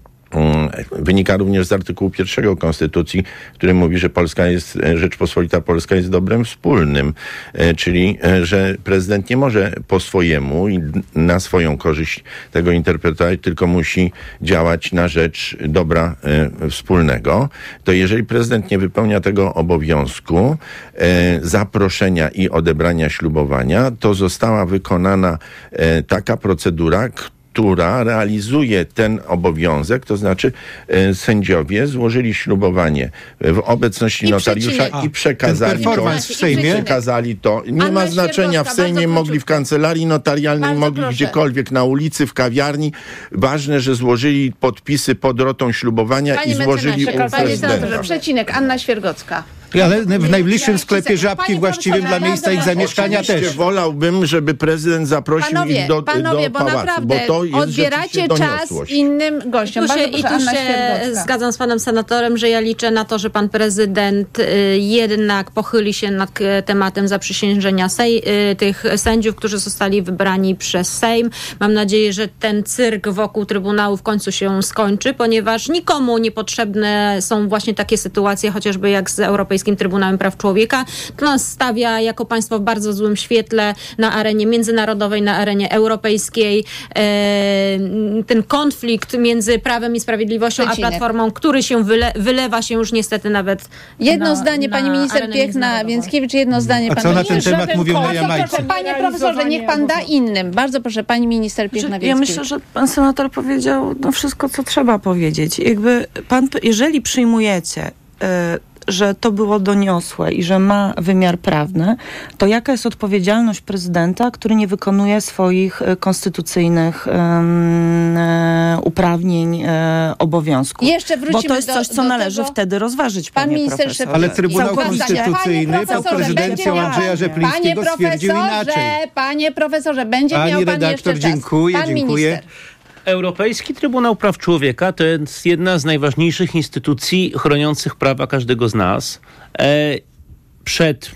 Speaker 7: wynika również z artykułu pierwszego Konstytucji, który mówi, że Polska jest, Rzeczpospolita Polska jest dobrem wspólnym, e, czyli, e, że prezydent nie może po swojemu i na swoją korzyść tego interpretować, tylko musi działać na rzecz dobra e, wspólnego. To jeżeli prezydent nie wypełnia tego obowiązku, e, zaproszenia i odebrania ślubowania, to została wykonana e, taka procedura, która realizuje ten obowiązek, to znaczy e, sędziowie złożyli ślubowanie w obecności
Speaker 2: I
Speaker 7: notariusza
Speaker 2: przecinek.
Speaker 7: i przekazali
Speaker 1: Ten
Speaker 7: to.
Speaker 1: performance w Sejmie?
Speaker 7: Przekazali to. Nie
Speaker 2: Anna
Speaker 7: ma znaczenia, w
Speaker 2: Świergowska,
Speaker 7: Sejmie
Speaker 2: bardzo
Speaker 7: mogli w
Speaker 2: króciutko.
Speaker 7: kancelarii notarialnej,
Speaker 2: Bardzo
Speaker 7: mogli
Speaker 2: proszę.
Speaker 7: gdziekolwiek, na ulicy, w kawiarni. Ważne, że złożyli podpisy pod rotą ślubowania
Speaker 2: Panie
Speaker 7: i złożyli
Speaker 2: mecenasie,
Speaker 7: u
Speaker 2: panie senatorze,
Speaker 7: prezydenta.
Speaker 2: przecinek, Anna Świergocka.
Speaker 1: Ale w najbliższym sklepie żabki
Speaker 2: Panie
Speaker 1: właściwym
Speaker 2: profesorze,
Speaker 1: dla miejsca ich
Speaker 2: bardzo
Speaker 1: zamieszkania
Speaker 7: Oczywiście
Speaker 1: też.
Speaker 7: wolałbym, żeby prezydent zaprosił
Speaker 2: Panowie,
Speaker 7: ich do,
Speaker 2: panowie,
Speaker 7: do
Speaker 2: bo
Speaker 7: pałacu,
Speaker 2: naprawdę
Speaker 7: bo to jest
Speaker 2: odbieracie
Speaker 7: rzeczywiście
Speaker 2: czas
Speaker 7: doniosłość.
Speaker 2: innym gościom.
Speaker 5: Tu się,
Speaker 2: Bardzo
Speaker 5: I
Speaker 2: proszę,
Speaker 5: tu
Speaker 2: Anna
Speaker 5: się
Speaker 2: Świergocka.
Speaker 5: zgadzam z panem senatorem, że ja liczę na to, że pan prezydent y, jednak pochyli się nad y, tematem zaprzysiężenia sej, y, tych sędziów, którzy zostali wybrani przez Sejm. Mam nadzieję, że ten cyrk wokół Trybunału w końcu się skończy, ponieważ nikomu niepotrzebne są właśnie takie sytuacje, chociażby jak z Europejskim Trybunałem Praw Człowieka. To nas stawia jako państwo w bardzo złym świetle na arenie międzynarodowej, na arenie europejskiej. E, ten konflikt między Prawem i Sprawiedliwością
Speaker 2: Przecinek.
Speaker 5: a Platformą, który się wyle, wylewa się już niestety nawet
Speaker 2: Jedno
Speaker 5: na,
Speaker 2: zdanie,
Speaker 5: na
Speaker 2: pani minister
Speaker 5: arenę
Speaker 2: Piechna,
Speaker 5: międzynarodową.
Speaker 2: Więckiewicz, jedno zdanie.
Speaker 1: A
Speaker 2: pan
Speaker 1: co na
Speaker 2: minister.
Speaker 1: ten temat
Speaker 3: żaden
Speaker 1: mówią na
Speaker 3: kod,
Speaker 1: Jamajce?
Speaker 2: Proszę, panie profesorze, niech pan da innym. Bardzo proszę, pani minister Piechna,
Speaker 6: Ja
Speaker 2: Więckiewicz.
Speaker 6: myślę, że pan senator powiedział no, wszystko, co trzeba powiedzieć. Jakby pan, jeżeli przyjmujecie, y, że to było doniosłe i że ma wymiar prawny, to jaka jest odpowiedzialność prezydenta, który nie wykonuje swoich y, konstytucyjnych y, y, uprawnień, y, obowiązków?
Speaker 2: Jeszcze wrócimy
Speaker 6: Bo to jest
Speaker 2: do-
Speaker 6: coś, co
Speaker 2: do
Speaker 6: należy
Speaker 2: tego.
Speaker 6: wtedy rozważyć,
Speaker 2: Pan
Speaker 6: panie
Speaker 2: minister
Speaker 6: profesorze.
Speaker 2: Szefczak.
Speaker 1: Ale Trybunał
Speaker 6: Całkowicie.
Speaker 1: Konstytucyjny
Speaker 2: Panie
Speaker 1: pod
Speaker 2: profesorze,
Speaker 1: prezydencją
Speaker 2: będzie miał
Speaker 1: Andrzeja
Speaker 2: pan-
Speaker 1: Rzeplińskiego
Speaker 2: Panie
Speaker 1: stwierdził
Speaker 2: profesorze,
Speaker 1: inaczej.
Speaker 2: Panie profesorze, będzie
Speaker 1: Pani
Speaker 2: miał pan
Speaker 1: redaktor,
Speaker 2: jeszcze czas.
Speaker 1: dziękuję,
Speaker 2: Pan
Speaker 1: dziękuję.
Speaker 2: minister.
Speaker 4: Europejski Trybunał Praw Człowieka to jest jedna z najważniejszych instytucji chroniących prawa każdego z nas e, przed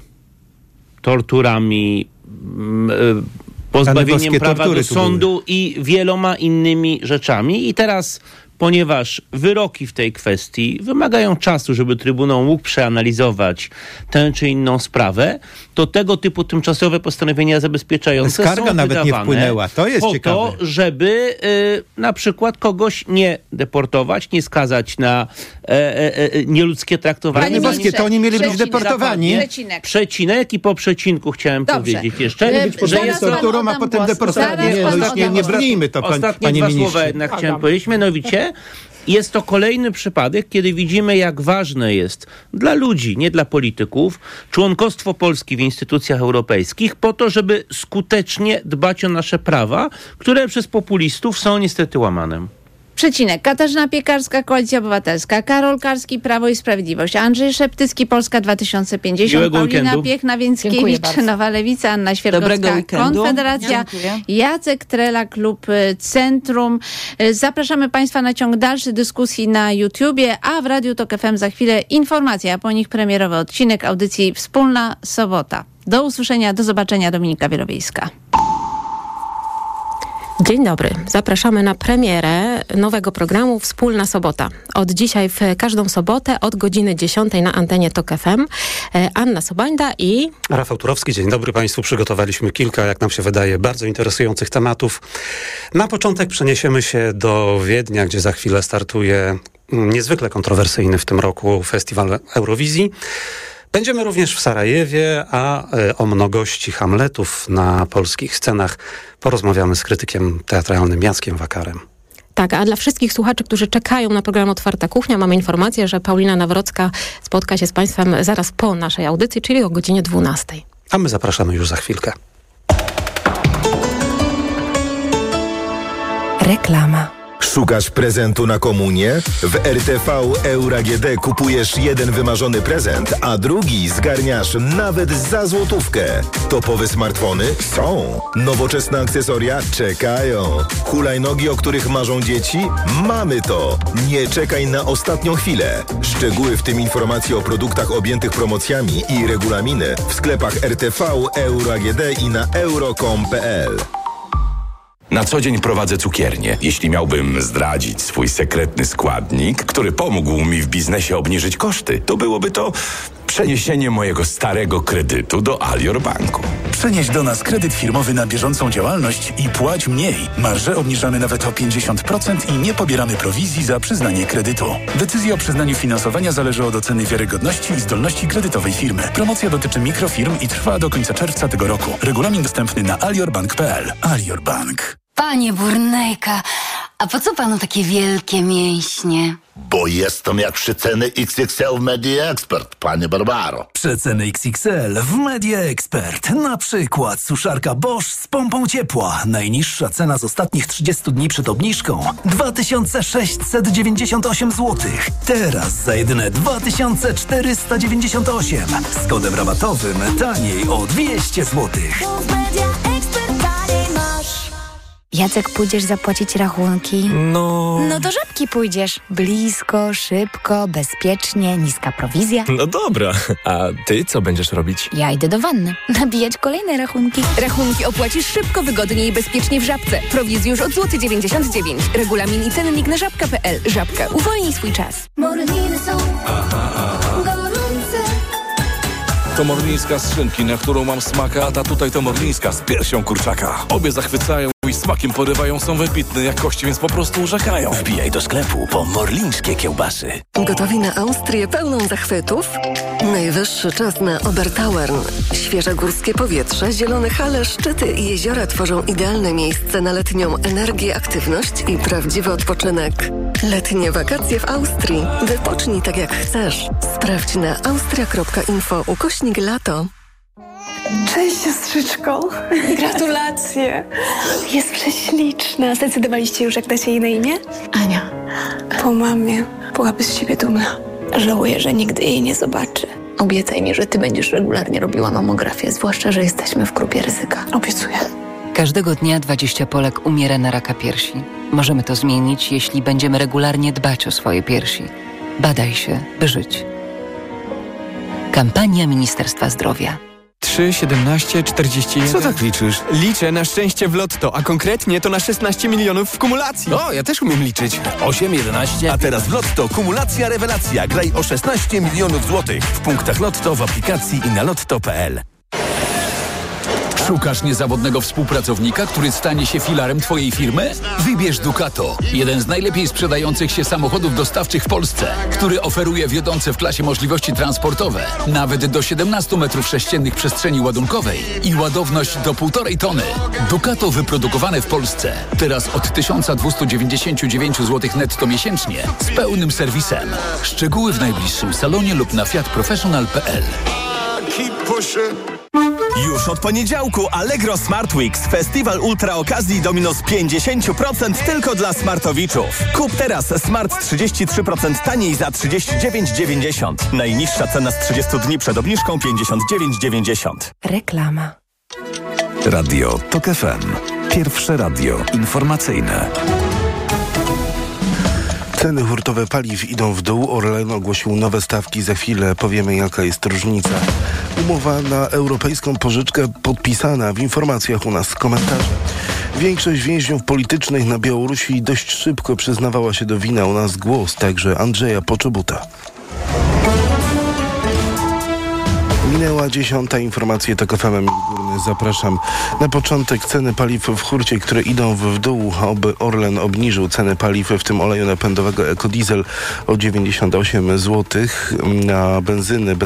Speaker 4: torturami, m, e, pozbawieniem
Speaker 1: boskie,
Speaker 4: prawa
Speaker 1: tortury
Speaker 4: do
Speaker 1: tu
Speaker 4: sądu i wieloma innymi rzeczami. I teraz, ponieważ wyroki w tej kwestii wymagają czasu, żeby Trybunał mógł przeanalizować tę czy inną sprawę, to tego typu tymczasowe postanowienia zabezpieczające
Speaker 1: Skarga
Speaker 4: są
Speaker 1: nawet nie
Speaker 4: wydawane
Speaker 1: wpłynęła. To jest
Speaker 4: po
Speaker 1: ciekawe.
Speaker 4: to, żeby y, na przykład kogoś nie deportować, nie skazać na e, e, e, nieludzkie traktowanie.
Speaker 1: Panie boskie, to oni mieli być
Speaker 2: Przecinek.
Speaker 1: deportowani.
Speaker 2: Przecinek.
Speaker 4: Przecinek i po przecinku chciałem
Speaker 2: Dobrze.
Speaker 4: powiedzieć jeszcze,
Speaker 2: E,
Speaker 1: Być
Speaker 4: że
Speaker 2: zaraz
Speaker 4: jest
Speaker 2: pan
Speaker 4: to...
Speaker 1: torturą, a
Speaker 2: oddam
Speaker 1: potem
Speaker 2: głos.
Speaker 1: deportowanie.
Speaker 2: Zaraz
Speaker 1: Nie,
Speaker 2: pan
Speaker 1: no już nie,
Speaker 2: oddam
Speaker 1: nie
Speaker 2: głos.
Speaker 1: brnijmy to, pan,
Speaker 4: Ostatnie
Speaker 1: panie
Speaker 4: dwa
Speaker 1: ministrze.
Speaker 4: słowa jednak chciałem powiedzieć, mianowicie jest to kolejny przypadek, kiedy widzimy, jak ważne jest dla ludzi, nie dla polityków, członkostwo Polski w instytucjach europejskich po to, żeby skutecznie dbać o nasze prawa, które przez populistów są niestety łamane.
Speaker 2: Przecinek. Katarzyna Piekarska, Koalicja Obywatelska. Karol Karski, Prawo i Sprawiedliwość. Andrzej Szeptycki, Polska dwa tysiące pięćdziesiąt.
Speaker 4: Miłego
Speaker 2: Paulina
Speaker 4: weekendu.
Speaker 2: Piechna,
Speaker 3: Dziękuję
Speaker 2: Więckiewicz,
Speaker 3: bardzo.
Speaker 2: Nowa Lewica, Anna Świergocka,
Speaker 6: Dobrego weekendu.
Speaker 2: Konfederacja,
Speaker 6: Dziękuję.
Speaker 2: Jacek Trela, Klub y, Centrum. Y, Zapraszamy Państwa na ciąg dalszy dyskusji na YouTubie, a w Radiu Tok F M za chwilę informacja, a po nich premierowy odcinek audycji Wspólna Sobota. Do usłyszenia, do zobaczenia. Dominika Wielowiejska.
Speaker 5: Dzień dobry. Zapraszamy na premierę nowego programu Wspólna Sobota. Od dzisiaj w każdą sobotę od godziny dziesiątej na antenie Tok F M. Anna Sobańda i...
Speaker 8: Rafał Turowski. Dzień dobry Państwu. Przygotowaliśmy kilka, jak nam się wydaje, bardzo interesujących tematów. Na początek przeniesiemy się do Wiednia, gdzie za chwilę startuje niezwykle kontrowersyjny w tym roku festiwal Eurowizji. Będziemy również w Sarajewie, a o mnogości Hamletów na polskich scenach porozmawiamy z krytykiem teatralnym Jackiem Wakarem.
Speaker 5: Tak, a dla wszystkich słuchaczy, którzy czekają na program Otwarta Kuchnia, mamy informację, że Paulina Nawrocka spotka się z Państwem zaraz po naszej audycji, czyli o godzinie dwunastej.
Speaker 8: A my zapraszamy już za chwilkę.
Speaker 9: Reklama. Szukasz prezentu na komunię? W R T V Euro A G D kupujesz jeden wymarzony prezent, a drugi zgarniasz nawet za złotówkę. Topowe smartfony? Są. Nowoczesne akcesoria? Czekają. Hulajnogi, o których marzą dzieci? Mamy to. Nie czekaj na ostatnią chwilę. Szczegóły, w tym informacje o produktach objętych promocjami i regulaminy w sklepach R T V, Euro A G D i na euro kropka com kropka p l.
Speaker 10: Na co dzień prowadzę cukiernię. Jeśli miałbym zdradzić swój sekretny składnik, który pomógł mi w biznesie obniżyć koszty, to byłoby to przeniesienie mojego starego kredytu do Alior Banku.
Speaker 11: Przenieś do nas kredyt firmowy na bieżącą działalność i płać mniej. Marże obniżamy nawet o pięćdziesiąt procent i nie pobieramy prowizji za przyznanie kredytu. Decyzja o przyznaniu finansowania zależy od oceny wiarygodności i zdolności kredytowej firmy. Promocja dotyczy mikrofirm i trwa do końca czerwca tego roku. Regulamin dostępny na aliorbank kropka p l. Alior Bank.
Speaker 12: Panie Burnejka, a po co panu takie wielkie mięśnie?
Speaker 13: Bo jestem jak przeceny X X L w Media Expert, panie Barbaro.
Speaker 14: Przeceny X X L w Media Expert. Na przykład suszarka Bosch z pompą ciepła. Najniższa cena z ostatnich trzydziestu dni przed obniżką dwa tysiące sześćset dziewięćdziesiąt osiem złotych. Teraz za jedyne dwa tysiące czterysta dziewięćdziesiąt osiem. Z kodem rabatowym taniej o dwieście złotych.
Speaker 12: Jacek, pójdziesz zapłacić rachunki?
Speaker 15: No...
Speaker 12: No do Żabki pójdziesz. Blisko, szybko, bezpiecznie, niska prowizja.
Speaker 15: No dobra, a ty co będziesz robić?
Speaker 12: Ja idę do wanny. Nabijać kolejne rachunki.
Speaker 16: Rachunki opłacisz szybko, wygodnie i bezpiecznie w Żabce. Prowizji już od złoty dziewięćdziesiąt dziewięć. Regulamin i cennik na żabka kropka p l. Żabka. Uwolnij swój czas.
Speaker 17: Morliny są gorące.
Speaker 18: To morlińska z szynki, na którą mam smaka, a tutaj to morlińska z piersią kurczaka. Obie zachwycają i smakiem porywają, są wybitne jakości, więc po prostu urzekają.
Speaker 14: Wbijaj do sklepu po morlińskie kiełbasy.
Speaker 19: Gotowi na Austrię pełną zachwytów? Najwyższy czas na Obertauern. Świeże górskie powietrze, zielone hale, szczyty i jeziora tworzą idealne miejsce na letnią energię, aktywność i prawdziwy odpoczynek. Letnie wakacje w Austrii. Wypocznij tak jak chcesz. Sprawdź na austria kropka info ukośnik lato.
Speaker 20: Cześć siostrzyczko. Gratulacje. Jest prześliczna. Zdecydowaliście już, jak dacie jej na imię? Ania. Po mamie byłaby z siebie dumna. Żałuję, że nigdy jej nie zobaczy. Obiecaj mi, że ty będziesz regularnie robiła mamografię, zwłaszcza, że jesteśmy w grupie ryzyka. Obiecuję.
Speaker 21: Każdego dnia dwadzieścia Polek umiera na raka piersi. Możemy to zmienić, jeśli będziemy regularnie dbać o swoje piersi. Badaj się, by żyć. Kampania Ministerstwa Zdrowia.
Speaker 22: trzy, siedemnaście, czterdzieści jeden.
Speaker 23: Co tak liczysz?
Speaker 22: Liczę na szczęście w lotto, a konkretnie to na szesnaście milionów w kumulacji.
Speaker 23: O, ja też umiem liczyć.
Speaker 22: osiem, jedenaście.
Speaker 23: A teraz w lotto kumulacja rewelacja. Graj o szesnaście milionów złotych. W punktach lotto, w aplikacji i na lotto kropka p l.
Speaker 24: Szukasz niezawodnego współpracownika, który stanie się filarem twojej firmy? Wybierz Ducato, jeden z najlepiej sprzedających się samochodów dostawczych w Polsce, który oferuje wiodące w klasie możliwości transportowe, nawet do siedemnaście metrów sześciennych przestrzeni ładunkowej i ładowność do półtorej tony. Ducato wyprodukowane w Polsce, teraz od tysiąc dwieście dziewięćdziesiąt dziewięć złotych netto miesięcznie, z pełnym serwisem. Szczegóły w najbliższym salonie lub na fiat professional kropka p l.
Speaker 23: Już od poniedziałku Allegro Smart Weeks. Festiwal ultra okazji do minus pięćdziesiąt procent tylko dla smartowiczów. Kup teraz Smart trzydzieści trzy procent taniej za trzydzieści dziewięć dziewięćdziesiąt. Najniższa cena z trzydziestu dni przed obniżką pięćdziesiąt dziewięć dziewięćdziesiąt.
Speaker 9: Reklama.
Speaker 25: Radio Tok F M. Pierwsze radio informacyjne.
Speaker 1: Ceny hurtowe paliw idą w dół. Orlen ogłosił nowe stawki. Za chwilę powiemy, jaka jest różnica. Umowa na europejską pożyczkę podpisana. W informacjach u nas komentarze. Większość więźniów politycznych na Białorusi dość szybko przyznawała się do winy. U nas głos także Andrzeja Poczobuta. Minęła dziesiąta, informacje to K F M Górny. Zapraszam. Na początek ceny paliw w hurcie, które idą w dół. Oby Orlen obniżył ceny paliw, w tym oleju napędowego ekodiesel o dziewięćdziesiąt osiem złotych. Na benzyny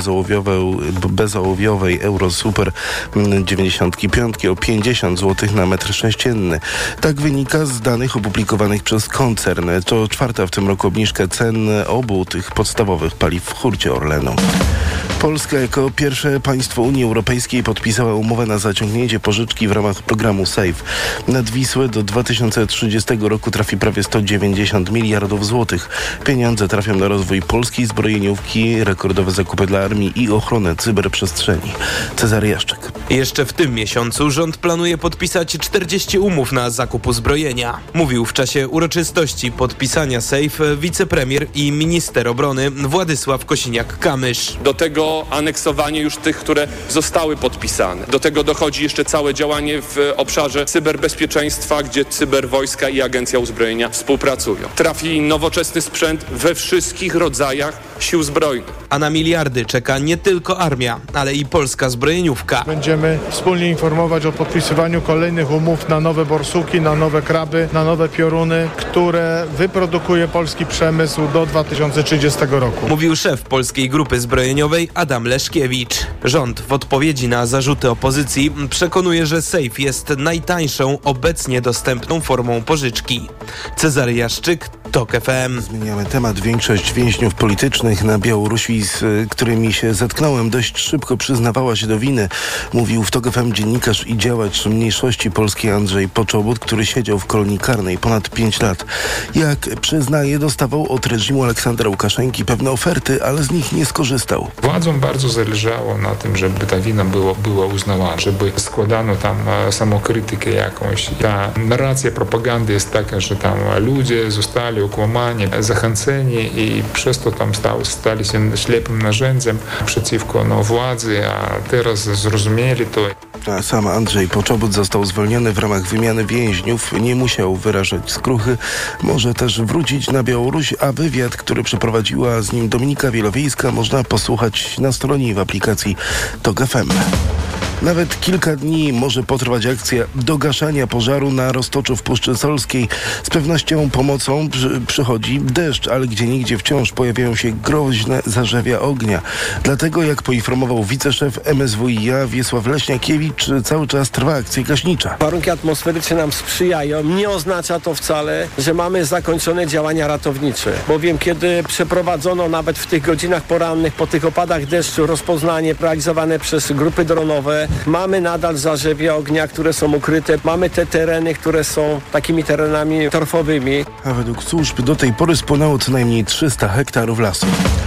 Speaker 1: bezołowiowej Eurosuper dziewięćdziesiąt pięć o pięćdziesiąt złotych na metr sześcienny. Tak wynika z danych opublikowanych przez koncern. To czwarta w tym roku obniżka cen obu tych podstawowych paliw w hurcie Orlenu. Polska jako pierwsze państwo Unii Europejskiej podpisała umowę na zaciągnięcie pożyczki w ramach programu SAFE. Nad Wisłę do dwa tysiące trzydziestego roku trafi prawie sto dziewięćdziesiąt miliardów złotych. Pieniądze trafią na rozwój polskiej zbrojeniówki, rekordowe zakupy dla armii i ochronę cyberprzestrzeni. Cezary Jaszczyk.
Speaker 3: Jeszcze w tym miesiącu rząd planuje podpisać czterdzieści umów na zakup uzbrojenia. Mówił w czasie uroczystości podpisania SAFE wicepremier i minister obrony Władysław Kosiniak-Kamysz.
Speaker 4: Do tego aneksowanie już tych, które zostały podpisane. Do tego dochodzi jeszcze całe działanie w obszarze cyberbezpieczeństwa, gdzie cyberwojska i Agencja Uzbrojenia współpracują. Trafi nowoczesny sprzęt we wszystkich rodzajach sił zbrojnych.
Speaker 3: A na miliardy czeka nie tylko armia, ale i polska zbrojeniówka.
Speaker 6: Będziemy wspólnie informować o podpisywaniu kolejnych umów na nowe borsuki, na nowe kraby, na nowe pioruny, które wyprodukuje polski przemysł do dwa tysiące trzydziestego roku.
Speaker 3: Mówił szef Polskiej Grupy Zbrojeniowej Adam Leszkiewicz. Rząd w odpowiedzi na zarzuty opozycji przekonuje, że SAFE jest najtańszą obecnie dostępną formą pożyczki. Cezary Jaszczyk, TOK F M.
Speaker 1: Zmieniamy temat. Większość więźniów politycznych na Białorusi, z którymi się zetknąłem, dość szybko przyznawała się do winy. Mówił w TOK F M dziennikarz i działacz mniejszości polskiej Andrzej Poczobut, który siedział w kolonii karnej ponad pięć lat. Jak przyznaje, dostawał od reżimu Aleksandra Łukaszenki pewne oferty, ale z nich nie skorzystał.
Speaker 7: Władzom bardzo zależało na tym, żeby ta wina było, była uznawana, żeby składano tam samokrytykę jakąś. Ta narracja propagandy jest taka, że tam ludzie zostali okłamani, zachęceni i przez to tam stał, stali się ślepym narzędziem przeciwko no, władzy, a teraz zrozumieli to.
Speaker 1: A sam Andrzej Poczobut został zwolniony w ramach wymiany więźniów. Nie musiał wyrażać skruchy. Może też wrócić na Białoruś, a wywiad, który przeprowadziła z nim Dominika Wielowiejska, można posłuchać na stronie w aplikacji TOK F M. Nawet kilka dni może potrwać akcja dogaszania pożaru na Roztoczu w Puszczy Solskiej. Z pewnością pomocą przy, przychodzi deszcz, ale gdzieniegdzie wciąż pojawiają się groźne zarzewia ognia. Dlatego, jak poinformował wiceszef M S W i A Wiesław Leśniakiewicz, cały czas trwa akcja gaśnicza.
Speaker 26: Warunki atmosferyczne nam sprzyjają. Nie oznacza to wcale, że mamy zakończone działania ratownicze. Bowiem kiedy przeprowadzono nawet w tych godzinach porannych po tych opadach deszczu rozpoznanie realizowane przez grupy dronowe, mamy nadal zarzewia ognia, które są ukryte. Mamy te tereny, które są takimi terenami torfowymi.
Speaker 1: A według służb do tej pory spłonęło co najmniej trzysta hektarów lasu.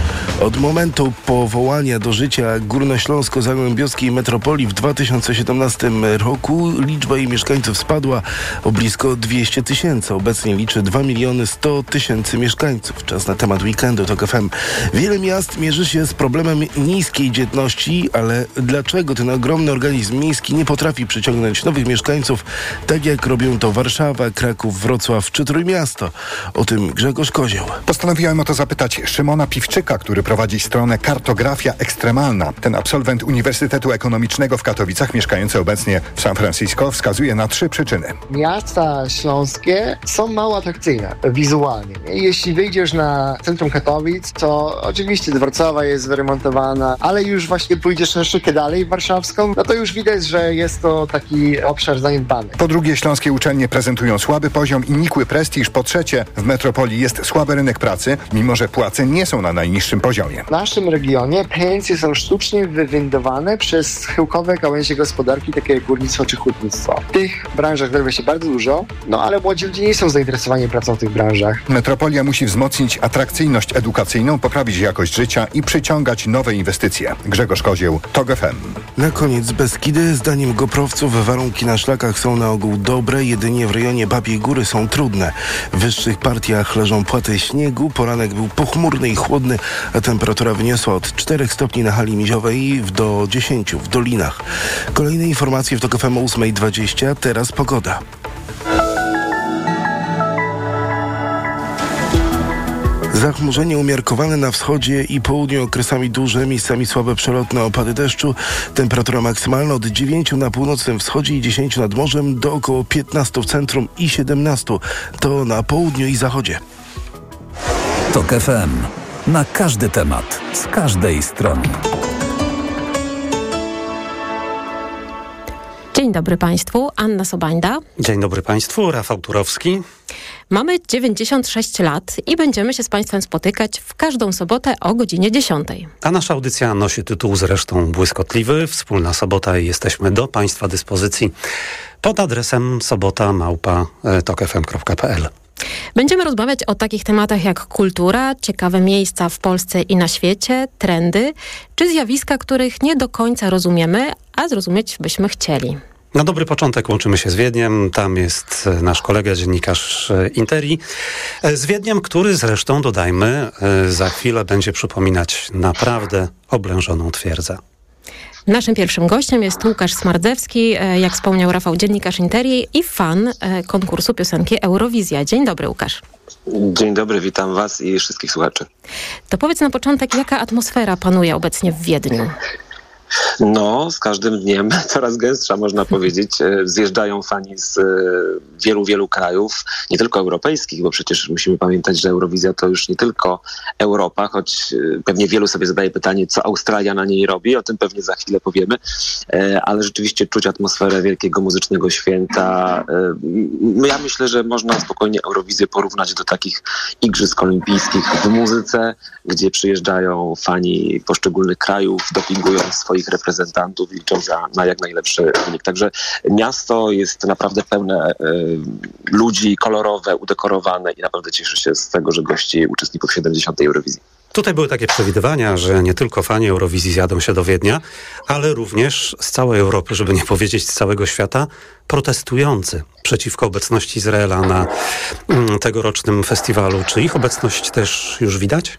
Speaker 1: Od momentu powołania do życia Górnośląsko-Zagłębiowskiej Metropolii w dwa tysiące siedemnastym roku liczba jej mieszkańców spadła o blisko dwieście tysięcy. Obecnie liczy dwa miliony sto tysięcy mieszkańców. Czas na temat weekendu TOK F M. Wiele miast mierzy się z problemem niskiej dzietności, ale dlaczego ten ogromny organizm miejski nie potrafi przyciągnąć nowych mieszkańców, tak jak robią to Warszawa, Kraków, Wrocław czy Trójmiasto? O tym Grzegorz Kozioł.
Speaker 27: Postanowiłem o to zapytać Szymona Piwczyka, który prowadzi stronę Kartografia Ekstremalna. Ten absolwent Uniwersytetu Ekonomicznego w Katowicach, mieszkający obecnie w San Francisco, wskazuje na trzy przyczyny.
Speaker 28: Miasta śląskie są mało atrakcyjne wizualnie. Jeśli wyjdziesz na centrum Katowic, to oczywiście dworcowa jest wyremontowana, ale już właśnie pójdziesz troszeczkę dalej w warszawską, no to już widać, że jest to taki obszar zaniedbany.
Speaker 27: Po drugie, śląskie uczelnie prezentują słaby poziom i nikły prestiż. Po trzecie, w metropolii jest słaby rynek pracy, mimo że płace nie są na najniższym poziomie.
Speaker 28: W naszym regionie pensje są sztucznie wywindowane przez schyłkowe gałęzie gospodarki, takie jak górnictwo czy hutnictwo. W tych branżach zarabia się bardzo dużo, no ale młodzi ludzie nie są zainteresowani pracą w tych branżach.
Speaker 27: Metropolia musi wzmocnić atrakcyjność edukacyjną, poprawić jakość życia i przyciągać nowe inwestycje. Grzegorz Kozieł, TOG F M.
Speaker 1: Na koniec Beskidy. Zdaniem goprowców warunki na szlakach są na ogół dobre, jedynie w rejonie Babiej Góry są trudne. W wyższych partiach leżą płaty śniegu, poranek był pochmurny i chłodny, a temperatura wyniosła od czterech stopni na hali miziowej do dziesięciu w dolinach. Kolejne informacje w TOG F M o ósma dwadzieścia, teraz pogoda. Zachmurzenie umiarkowane na wschodzie i południu, okresami duże, miejscami słabe przelotne opady deszczu. Temperatura maksymalna od dziewięciu na północnym wschodzie i dziesięciu nad morzem do około piętnastu w centrum i siedemnastu to na południu i zachodzie.
Speaker 25: TOG F M. Na każdy temat, z każdej strony.
Speaker 2: Dzień dobry Państwu, Anna Sobańda.
Speaker 5: Dzień dobry Państwu, Rafał Turowski.
Speaker 2: Mamy dziewięćdziesiąt sześć lat i będziemy się z Państwem spotykać w każdą sobotę o godzinie dziesiątej.
Speaker 5: A nasza audycja nosi tytuł zresztą błyskotliwy. Wspólna sobota i jesteśmy do Państwa dyspozycji pod adresem sobota małpa tok f m kropka p l.
Speaker 2: Będziemy rozmawiać o takich tematach jak kultura, ciekawe miejsca w Polsce i na świecie, trendy, czy zjawiska, których nie do końca rozumiemy, a zrozumieć byśmy chcieli.
Speaker 5: Na dobry początek łączymy się z Wiedniem. Tam jest nasz kolega, dziennikarz Interi. Z Wiedniem, który zresztą, dodajmy, za chwilę będzie przypominać naprawdę oblężoną twierdzę.
Speaker 2: Naszym pierwszym gościem jest Łukasz Smardzewski, jak wspomniał Rafał, dziennikarz Interi i fan konkursu piosenki Eurowizja. Dzień dobry, Łukasz.
Speaker 8: Dzień dobry, witam Was i wszystkich słuchaczy.
Speaker 2: To powiedz na początek, jaka atmosfera panuje obecnie w Wiedniu?
Speaker 8: No, z każdym dniem coraz gęstsza, można powiedzieć. Zjeżdżają fani z wielu, wielu krajów, nie tylko europejskich, bo przecież musimy pamiętać, że Eurowizja to już nie tylko Europa, choć pewnie wielu sobie zadaje pytanie, co Australia na niej robi, o tym pewnie za chwilę powiemy, ale rzeczywiście czuć atmosferę wielkiego muzycznego święta. Ja myślę, że można spokojnie Eurowizję porównać do takich igrzysk olimpijskich w muzyce, gdzie przyjeżdżają fani poszczególnych krajów, dopingując swoich reprezentantów, liczą za, na jak najlepszy wynik. Także miasto jest naprawdę pełne y, ludzi, kolorowe, udekorowane i naprawdę cieszę się z tego, że gości uczestników siedemdziesiątej Eurowizji.
Speaker 5: Tutaj były takie przewidywania, że nie tylko fani Eurowizji zjadą się do Wiednia, ale również z całej Europy, żeby nie powiedzieć z całego świata, protestujący przeciwko obecności Izraela na mm, tegorocznym festiwalu. Czy ich obecność też już widać?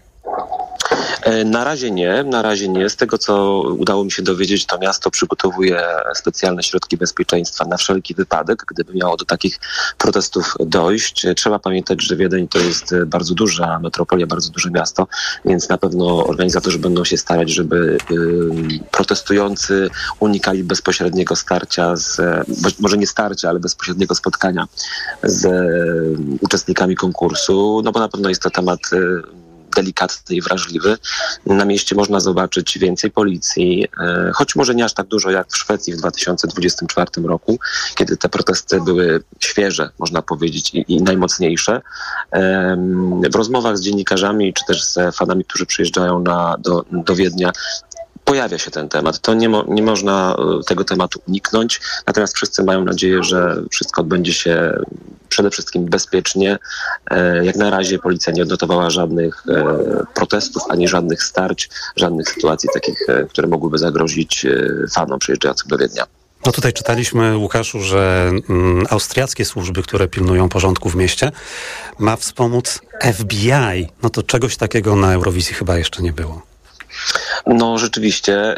Speaker 8: Na razie nie, na razie nie. Z tego, co udało mi się dowiedzieć, to miasto przygotowuje specjalne środki bezpieczeństwa na wszelki wypadek, gdyby miało do takich protestów dojść. Trzeba pamiętać, że Wiedeń to jest bardzo duża metropolia, bardzo duże miasto, więc na pewno organizatorzy będą się starać, żeby y, protestujący unikali bezpośredniego starcia, z, może nie starcia, ale bezpośredniego spotkania z y, uczestnikami konkursu, no bo na pewno jest to temat y, delikatny i wrażliwy. Na mieście można zobaczyć więcej policji, choć może nie aż tak dużo jak w Szwecji w dwa tysiące dwudziestym czwartym roku, kiedy te protesty były świeże, można powiedzieć, i, i najmocniejsze. W rozmowach z dziennikarzami, czy też z fanami, którzy przyjeżdżają na, do, do Wiednia, pojawia się ten temat. To nie, mo- nie można tego tematu uniknąć, natomiast wszyscy mają nadzieję, że wszystko odbędzie się przede wszystkim bezpiecznie. Jak na razie policja nie odnotowała żadnych protestów, ani żadnych starć, żadnych sytuacji takich, które mogłyby zagrozić fanom przyjeżdżającym do Wiednia.
Speaker 5: No tutaj czytaliśmy, Łukaszu, że mm, austriackie służby, które pilnują porządku w mieście, ma wspomóc F B I. No to czegoś takiego na Eurowizji chyba jeszcze nie było.
Speaker 8: No rzeczywiście,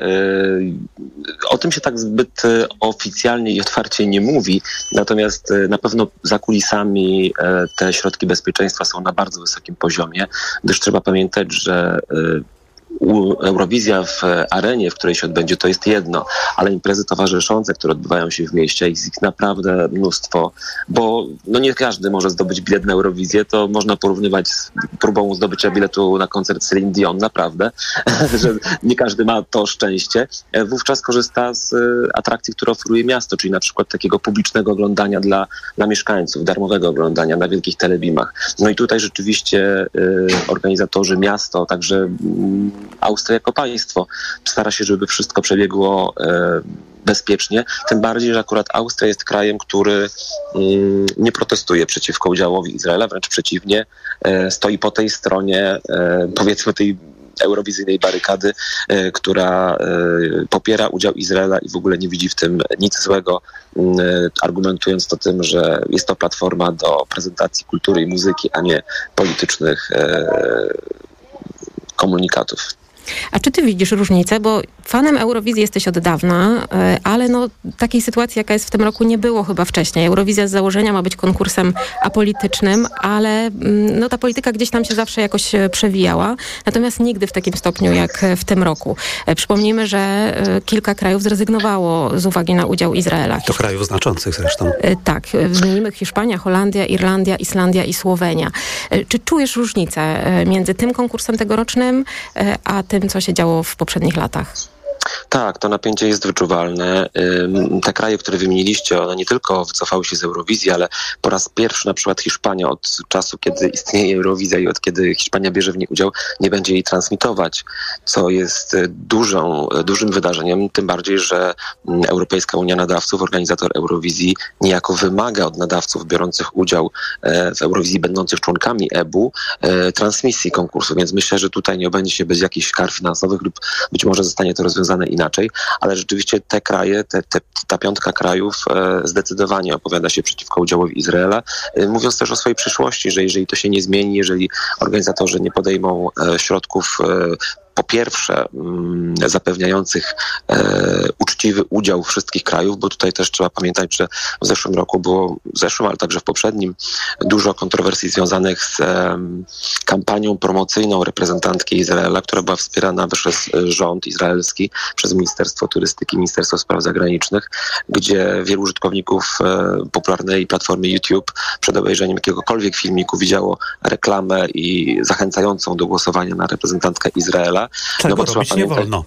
Speaker 8: o tym się tak zbyt oficjalnie i otwarcie nie mówi, natomiast na pewno za kulisami te środki bezpieczeństwa są na bardzo wysokim poziomie, gdyż trzeba pamiętać, że Eurowizja w arenie, w której się odbędzie, to jest jedno, ale imprezy towarzyszące, które odbywają się w mieście, jest ich naprawdę mnóstwo, bo no nie każdy może zdobyć bilet na Eurowizję, to można porównywać z próbą zdobycia biletu na koncert Celine Dion, naprawdę, że nie każdy ma to szczęście. Wówczas korzysta z atrakcji, które oferuje miasto, czyli na przykład takiego publicznego oglądania dla, dla mieszkańców, darmowego oglądania na wielkich telebimach. No i tutaj rzeczywiście y, organizatorzy, miasto, także y, Austria jako państwo stara się, żeby wszystko przebiegło y, bezpiecznie, tym bardziej, że akurat Austria jest krajem, który y, nie protestuje przeciwko udziałowi Izraela, wręcz przeciwnie, y, stoi po tej stronie, y, powiedzmy tej eurowizyjnej barykady, y, która y, popiera udział Izraela i w ogóle nie widzi w tym nic złego, y, argumentując to tym, że jest to platforma do prezentacji kultury i muzyki, a nie politycznych y, komunikatów.
Speaker 2: A czy ty widzisz różnicę? Bo fanem Eurowizji jesteś od dawna, ale no, takiej sytuacji, jaka jest w tym roku, nie było chyba wcześniej. Eurowizja z założenia ma być konkursem apolitycznym, ale no, ta polityka gdzieś tam się zawsze jakoś przewijała. Natomiast nigdy w takim stopniu jak w tym roku. Przypomnijmy, że kilka krajów zrezygnowało z uwagi na udział Izraela.
Speaker 5: To krajów znaczących zresztą.
Speaker 2: Tak. Wymienimy Hiszpania, Holandia, Irlandia, Islandia i Słowenia. Czy czujesz różnicę między tym konkursem tegorocznym, a tym, co się działo w poprzednich latach?
Speaker 8: Tak, to napięcie jest wyczuwalne. Te kraje, które wymieniliście, one nie tylko wycofały się z Eurowizji, ale po raz pierwszy na przykład Hiszpania od czasu, kiedy istnieje Eurowizja i od kiedy Hiszpania bierze w niej udział, nie będzie jej transmitować, co jest dużą, dużym wydarzeniem, tym bardziej, że Europejska Unia Nadawców, organizator Eurowizji, niejako wymaga od nadawców biorących udział w Eurowizji, będących członkami E B U, transmisji konkursu, więc myślę, że tutaj nie obędzie się bez jakichś kar finansowych lub być może zostanie to rozwiązane inaczej, ale rzeczywiście te kraje, te, te, ta piątka krajów e, zdecydowanie opowiada się przeciwko udziałowi Izraela, e, mówiąc też o swojej przyszłości, że jeżeli to się nie zmieni, jeżeli organizatorzy nie podejmą e, środków e, po pierwsze mm, zapewniających e, uczciwy udział wszystkich krajów, bo tutaj też trzeba pamiętać, że w zeszłym roku było, w zeszłym, ale także w poprzednim, dużo kontrowersji związanych z e, kampanią promocyjną reprezentantki Izraela, która była wspierana przez rząd izraelski, przez Ministerstwo Turystyki, Ministerstwo Spraw Zagranicznych, gdzie wielu użytkowników e, popularnej platformy YouTube przed obejrzeniem jakiegokolwiek filmiku widziało reklamę i zachęcającą do głosowania na reprezentantkę Izraela.
Speaker 5: Czego
Speaker 8: no bo
Speaker 5: robić nie wolno?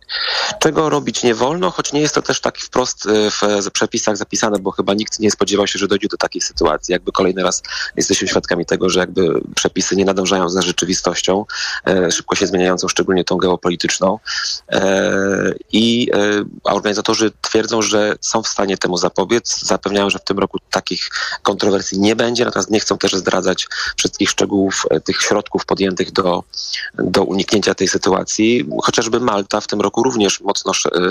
Speaker 8: Czego robić nie wolno, choć nie jest to też tak wprost w przepisach zapisane, bo chyba nikt nie spodziewał się, że dojdzie do takiej sytuacji. Jakby kolejny raz jesteśmy świadkami tego, że jakby przepisy nie nadążają za rzeczywistością, e, szybko się zmieniającą, szczególnie tą geopolityczną. E, I e, organizatorzy twierdzą, że są w stanie temu zapobiec. Zapewniają, że w tym roku takich kontrowersji nie będzie, natomiast nie chcą też zdradzać wszystkich szczegółów e, tych środków podjętych do, do uniknięcia tej sytuacji. Chociażby Malta w tym roku również mocno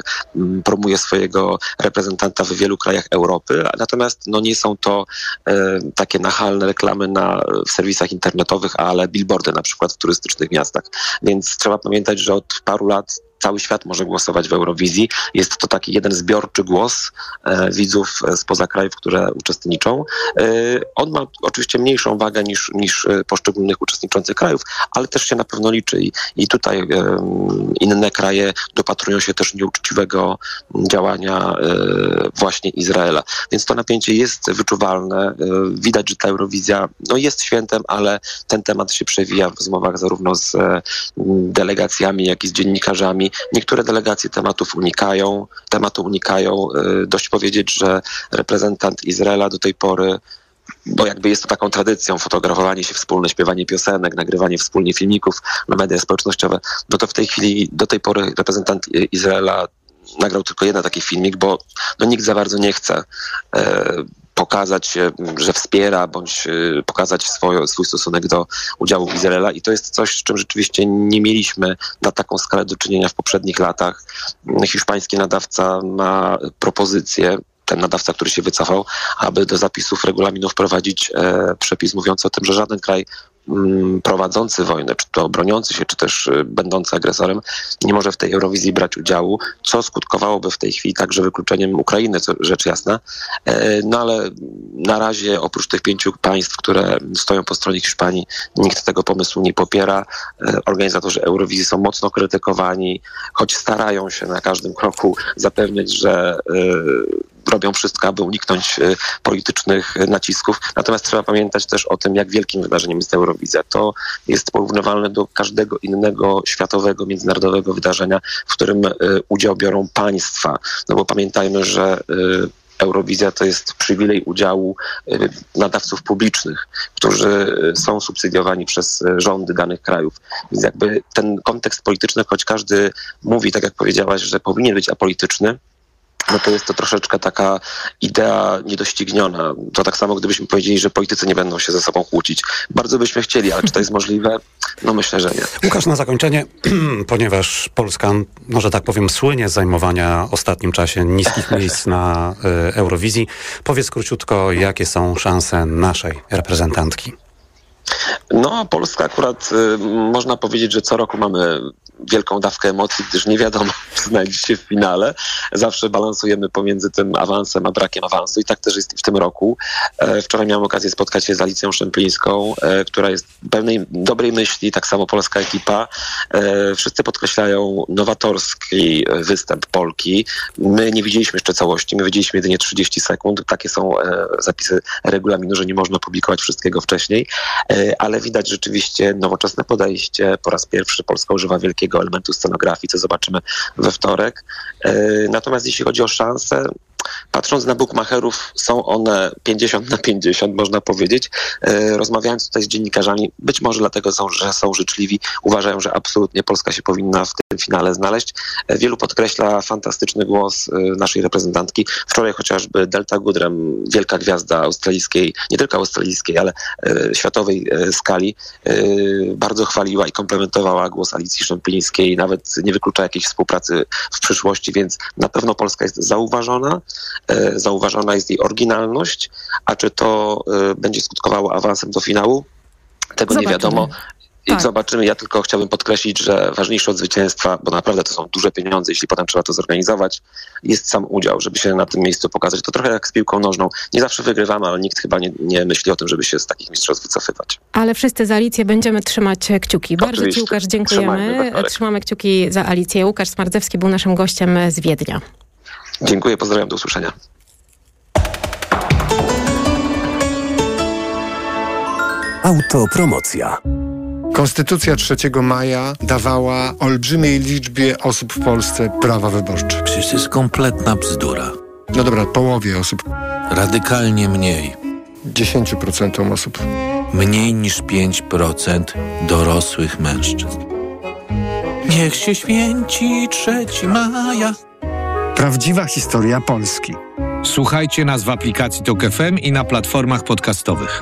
Speaker 8: y, promuje swojego reprezentanta w wielu krajach Europy, natomiast no, nie są to y, takie nachalne reklamy na, w serwisach internetowych, ale billboardy na przykład w turystycznych miastach. Więc trzeba pamiętać, że od paru lat cały świat może głosować w Eurowizji. Jest to taki jeden zbiorczy głos e, widzów spoza krajów, które uczestniczą. E, on ma oczywiście mniejszą wagę niż, niż poszczególnych uczestniczących krajów, ale też się na pewno liczy i, i tutaj e, inne kraje dopatrują się też nieuczciwego działania e, właśnie Izraela. Więc to napięcie jest wyczuwalne. E, widać, że ta Eurowizja no, jest świętem, ale ten temat się przewija w rozmowach zarówno z e, delegacjami, jak i z dziennikarzami. Niektóre delegacje tematów unikają, tematu unikają. Dość powiedzieć, że reprezentant Izraela do tej pory, bo jakby jest to taką tradycją, fotografowanie się wspólne, śpiewanie piosenek, nagrywanie wspólnie filmików na media społecznościowe, no to w tej chwili, do tej pory reprezentant Izraela nagrał tylko jeden taki filmik, bo no, nikt za bardzo nie chce e, pokazać, że wspiera, bądź pokazać swój, swój stosunek do udziału Izraela i to jest coś, z czym rzeczywiście nie mieliśmy na taką skalę do czynienia w poprzednich latach. Hiszpański nadawca ma propozycję, ten nadawca, który się wycofał, aby do zapisów regulaminu wprowadzić e, przepis mówiący o tym, że żaden kraj mm, prowadzący wojnę, czy to broniący się, czy też y, będący agresorem, nie może w tej Eurowizji brać udziału, co skutkowałoby w tej chwili także wykluczeniem Ukrainy, co rzecz jasna. E, no ale na razie oprócz tych pięciu państw, które stoją po stronie Hiszpanii, nikt tego pomysłu nie popiera. E, organizatorzy Eurowizji są mocno krytykowani, choć starają się na każdym kroku zapewniać, że y, robią wszystko, aby uniknąć y, politycznych y, nacisków. Natomiast trzeba pamiętać też o tym, jak wielkim wydarzeniem jest Eurowizja. To jest porównywalne do każdego innego światowego, międzynarodowego wydarzenia, w którym y, udział biorą państwa. No bo pamiętajmy, że y, Eurowizja to jest przywilej udziału y, nadawców publicznych, którzy y, są subsydiowani przez y, rządy danych krajów. Więc jakby ten kontekst polityczny, choć każdy mówi, tak jak powiedziałaś, że powinien być apolityczny, no to jest to troszeczkę taka idea niedościgniona. To tak samo, gdybyśmy powiedzieli, że politycy nie będą się ze sobą kłócić. Bardzo byśmy chcieli, ale czy to jest możliwe? No myślę, że nie.
Speaker 5: Łukasz, na zakończenie, ponieważ Polska, no że tak powiem, słynie z zajmowania w ostatnim czasie niskich miejsc na y, Eurowizji, powiedz króciutko, jakie są szanse naszej reprezentantki?
Speaker 8: No, Polska akurat y, można powiedzieć, że co roku mamy wielką dawkę emocji, gdyż nie wiadomo, czy znajdzie się w finale. Zawsze balansujemy pomiędzy tym awansem a brakiem awansu i tak też jest w tym roku. E, wczoraj miałem okazję spotkać się z Alicją Szemplińską, e, która jest pełnej dobrej myśli, tak samo polska ekipa. E, wszyscy podkreślają nowatorski występ Polki. My nie widzieliśmy jeszcze całości, my widzieliśmy jedynie trzydzieści sekund. Takie są e, zapisy regulaminu, że nie można publikować wszystkiego wcześniej, e, ale widać rzeczywiście nowoczesne podejście. Po raz pierwszy Polska używa wielkiego elementu scenografii, co zobaczymy we wtorek. Natomiast jeśli chodzi o szanse, patrząc na bookmacherów, są one pięćdziesiąt na pięćdziesiąt, można powiedzieć. Rozmawiając tutaj z dziennikarzami, być może dlatego, są, że są życzliwi, uważają, że absolutnie Polska się powinna w tym finale znaleźć. Wielu podkreśla fantastyczny głos naszej reprezentantki. Wczoraj chociażby Delta Goodrem, wielka gwiazda australijskiej, nie tylko australijskiej, ale światowej skali, bardzo chwaliła i komplementowała głos Alicji Szemplińskiej, nawet nie wyklucza jakiejś współpracy w przyszłości, więc na pewno Polska jest zauważona. Zauważona jest jej oryginalność, a czy to będzie skutkowało awansem do finału? Tego Zobaczymy. nie wiadomo. I tak. Zobaczymy. Ja tylko chciałbym podkreślić, że ważniejsze od zwycięstwa, bo naprawdę to są duże pieniądze, jeśli potem trzeba to zorganizować, jest sam udział, żeby się na tym miejscu pokazać. To trochę jak z piłką nożną. Nie zawsze wygrywamy, ale nikt chyba nie, nie myśli o tym, żeby się z takich mistrzostw wycofywać.
Speaker 2: Ale wszyscy za Alicję będziemy trzymać kciuki. Bardzo Oczywiście. Ci, Łukasz, dziękujemy. Trzymamy kciuki za Alicję. Łukasz Smardzewski był naszym gościem z Wiednia.
Speaker 8: Dziękuję, pozdrawiam, do usłyszenia.
Speaker 10: Autopromocja.
Speaker 11: Konstytucja trzeciego maja dawała olbrzymiej liczbie osób w Polsce prawa wyborcze.
Speaker 12: Przecież to jest kompletna bzdura.
Speaker 11: No dobra, połowie osób.
Speaker 12: Radykalnie mniej.
Speaker 11: dziesięć procent osób.
Speaker 12: Mniej niż pięć procent dorosłych mężczyzn. Niech się święci trzeciego maja.
Speaker 11: Prawdziwa historia Polski.
Speaker 13: Słuchajcie nas w aplikacji Tok F M i na platformach podcastowych.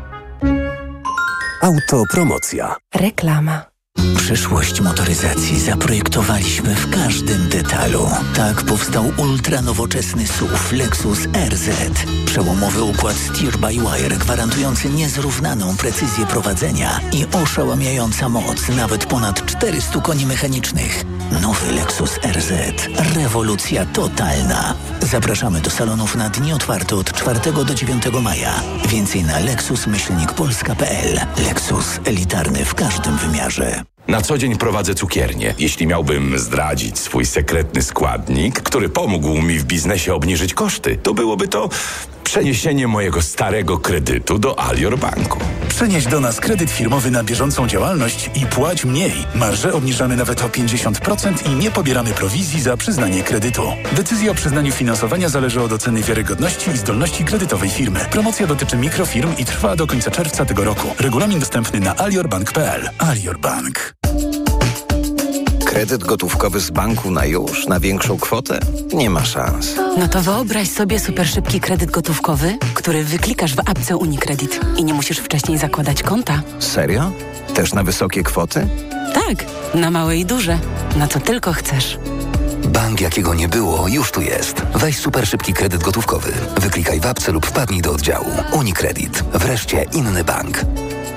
Speaker 25: Autopromocja.
Speaker 14: Reklama. Przyszłość motoryzacji zaprojektowaliśmy w każdym detalu. Tak powstał ultranowoczesny S U V Lexus R Z. Przełomowy układ steer-by-wire gwarantujący niezrównaną precyzję prowadzenia i oszałamiająca moc nawet ponad czterysta koni mechanicznych. Nowy Lexus R Z. Rewolucja totalna. Zapraszamy do salonów na dni otwarte od czwartego do dziewiątego maja. Więcej na lexus myślnik polska kropka p l. Lexus. Elitarny w każdym wymiarze.
Speaker 15: Na co dzień prowadzę cukiernię. Jeśli miałbym zdradzić swój sekretny składnik, który pomógł mi w biznesie obniżyć koszty, to byłoby to przeniesienie mojego starego kredytu do Alior Banku.
Speaker 14: Przenieś do nas kredyt firmowy na bieżącą działalność i płać mniej. Marże obniżamy nawet o pięćdziesiąt procent i nie pobieramy prowizji za przyznanie kredytu. Decyzja o przyznaniu finansowania zależy od oceny wiarygodności i zdolności kredytowej firmy. Promocja dotyczy mikrofirm i trwa do końca czerwca tego roku. Regulamin dostępny na alior bank kropka p l. Alior Bank.
Speaker 16: Kredyt gotówkowy z banku na już, na większą kwotę? Nie ma szans.
Speaker 17: No to wyobraź sobie super szybki kredyt gotówkowy, który wyklikasz w apce Unicredit i nie musisz wcześniej zakładać konta.
Speaker 16: Serio? Też na wysokie kwoty?
Speaker 17: Tak, na małe i duże. Na co tylko chcesz.
Speaker 16: Bank, jakiego nie było, już tu jest. Weź super szybki kredyt gotówkowy. Wyklikaj w apce lub wpadnij do oddziału. Unicredit. Wreszcie inny bank.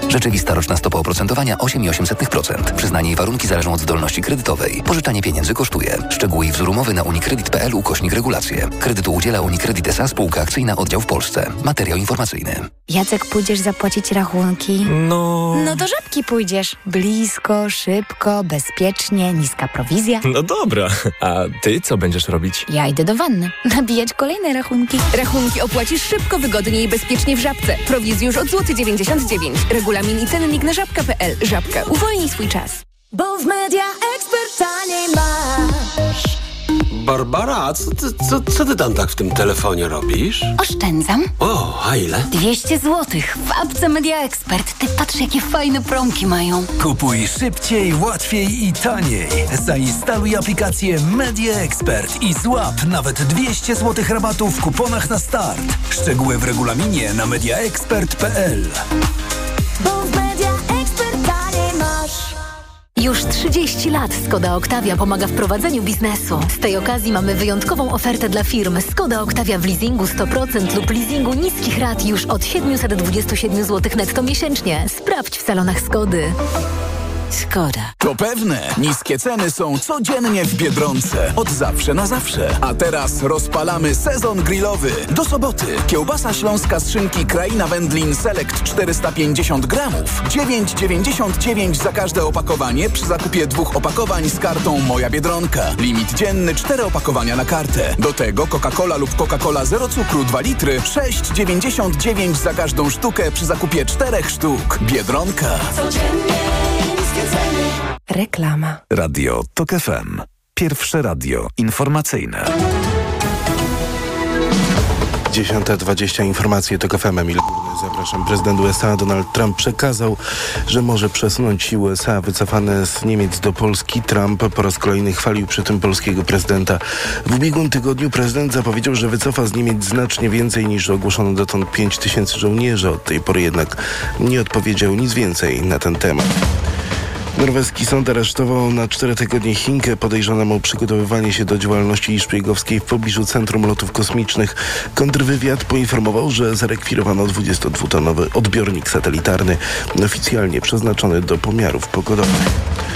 Speaker 10: Rzeczywista roczna stopa oprocentowania osiem przecinek osiem procent. Przyznanie i warunki zależą od zdolności kredytowej. Pożyczanie pieniędzy kosztuje. Szczegóły i wzór umowy na unicredit kropka p l ukośnik regulacje. Kredytu udziela Unicredit S A Spółka Akcyjna Oddział w Polsce. Materiał informacyjny.
Speaker 18: Jacek, pójdziesz zapłacić rachunki?
Speaker 12: No...
Speaker 18: No do Żabki pójdziesz. Blisko, szybko, bezpiecznie, niska prowizja.
Speaker 12: No dobra, a ty co będziesz robić?
Speaker 18: Ja idę do wanny. Nabijać kolejne rachunki.
Speaker 19: Rachunki opłacisz szybko, wygodnie i bezpiecznie w Żabce. Prowizji już od złoty dziewięćdziesiąt dziewięć. Regulamin i cennik na żabka kropka p l. Żabka. Uwolnij swój czas.
Speaker 20: Bo w Media Expert taniej masz.
Speaker 21: Barbara, co ty, co, co ty tam tak w tym telefonie robisz?
Speaker 18: Oszczędzam.
Speaker 21: O, a ile?
Speaker 18: dwieście złotych w apce Media Expert. Ty patrz, jakie fajne promki mają.
Speaker 14: Kupuj szybciej, łatwiej i taniej. Zainstaluj aplikację Media Expert i złap nawet dwieście złotych rabatu w kuponach na start. Szczegóły w regulaminie na media expert kropka p l.
Speaker 20: Bo w Media Expert taniej masz.
Speaker 19: Już trzydzieści lat Skoda Octavia pomaga w prowadzeniu biznesu. Z tej okazji mamy wyjątkową ofertę dla firm. Skoda Octavia w leasingu sto procent lub leasingu niskich rat już od siedemset dwadzieścia siedem złotych netto miesięcznie. Sprawdź w salonach Skody. Skoda.
Speaker 22: To pewne. Niskie ceny są codziennie w Biedronce. Od zawsze na zawsze. A teraz rozpalamy sezon grillowy. Do soboty. Kiełbasa śląska z szynki Kraina Wędlin Select czterysta pięćdziesiąt gramów. dziewięć dziewięćdziesiąt dziewięć za każde opakowanie przy zakupie dwóch opakowań z kartą Moja Biedronka. Limit dzienny cztery opakowania na kartę. Do tego Coca-Cola lub Coca-Cola zero cukru dwa litry. sześć dziewięćdziesiąt dziewięć za każdą sztukę przy zakupie czterech sztuk. Biedronka.
Speaker 20: Codziennie.
Speaker 19: Reklama.
Speaker 25: Radio TOK F M. Pierwsze radio informacyjne.
Speaker 1: dziesiąta dwadzieścia informacje TOK F M. Emil Górny, zapraszam. Prezydent U S A Donald Trump przekazał, że może przesunąć siły U S A wycofane z Niemiec do Polski. Trump po raz kolejny chwalił przy tym polskiego prezydenta. W ubiegłym tygodniu prezydent zapowiedział, że wycofa z Niemiec znacznie więcej niż ogłoszono dotąd pięć tysięcy żołnierzy. Od tej pory jednak nie odpowiedział nic więcej na ten temat. Norweski sąd aresztował na cztery tygodnie Chinkę podejrzaną o przygotowywanie się do działalności szpiegowskiej w pobliżu Centrum Lotów Kosmicznych. Kontrwywiad poinformował, że zarekwirowano dwudziestodwutonowy odbiornik satelitarny oficjalnie przeznaczony do pomiarów pogodowych.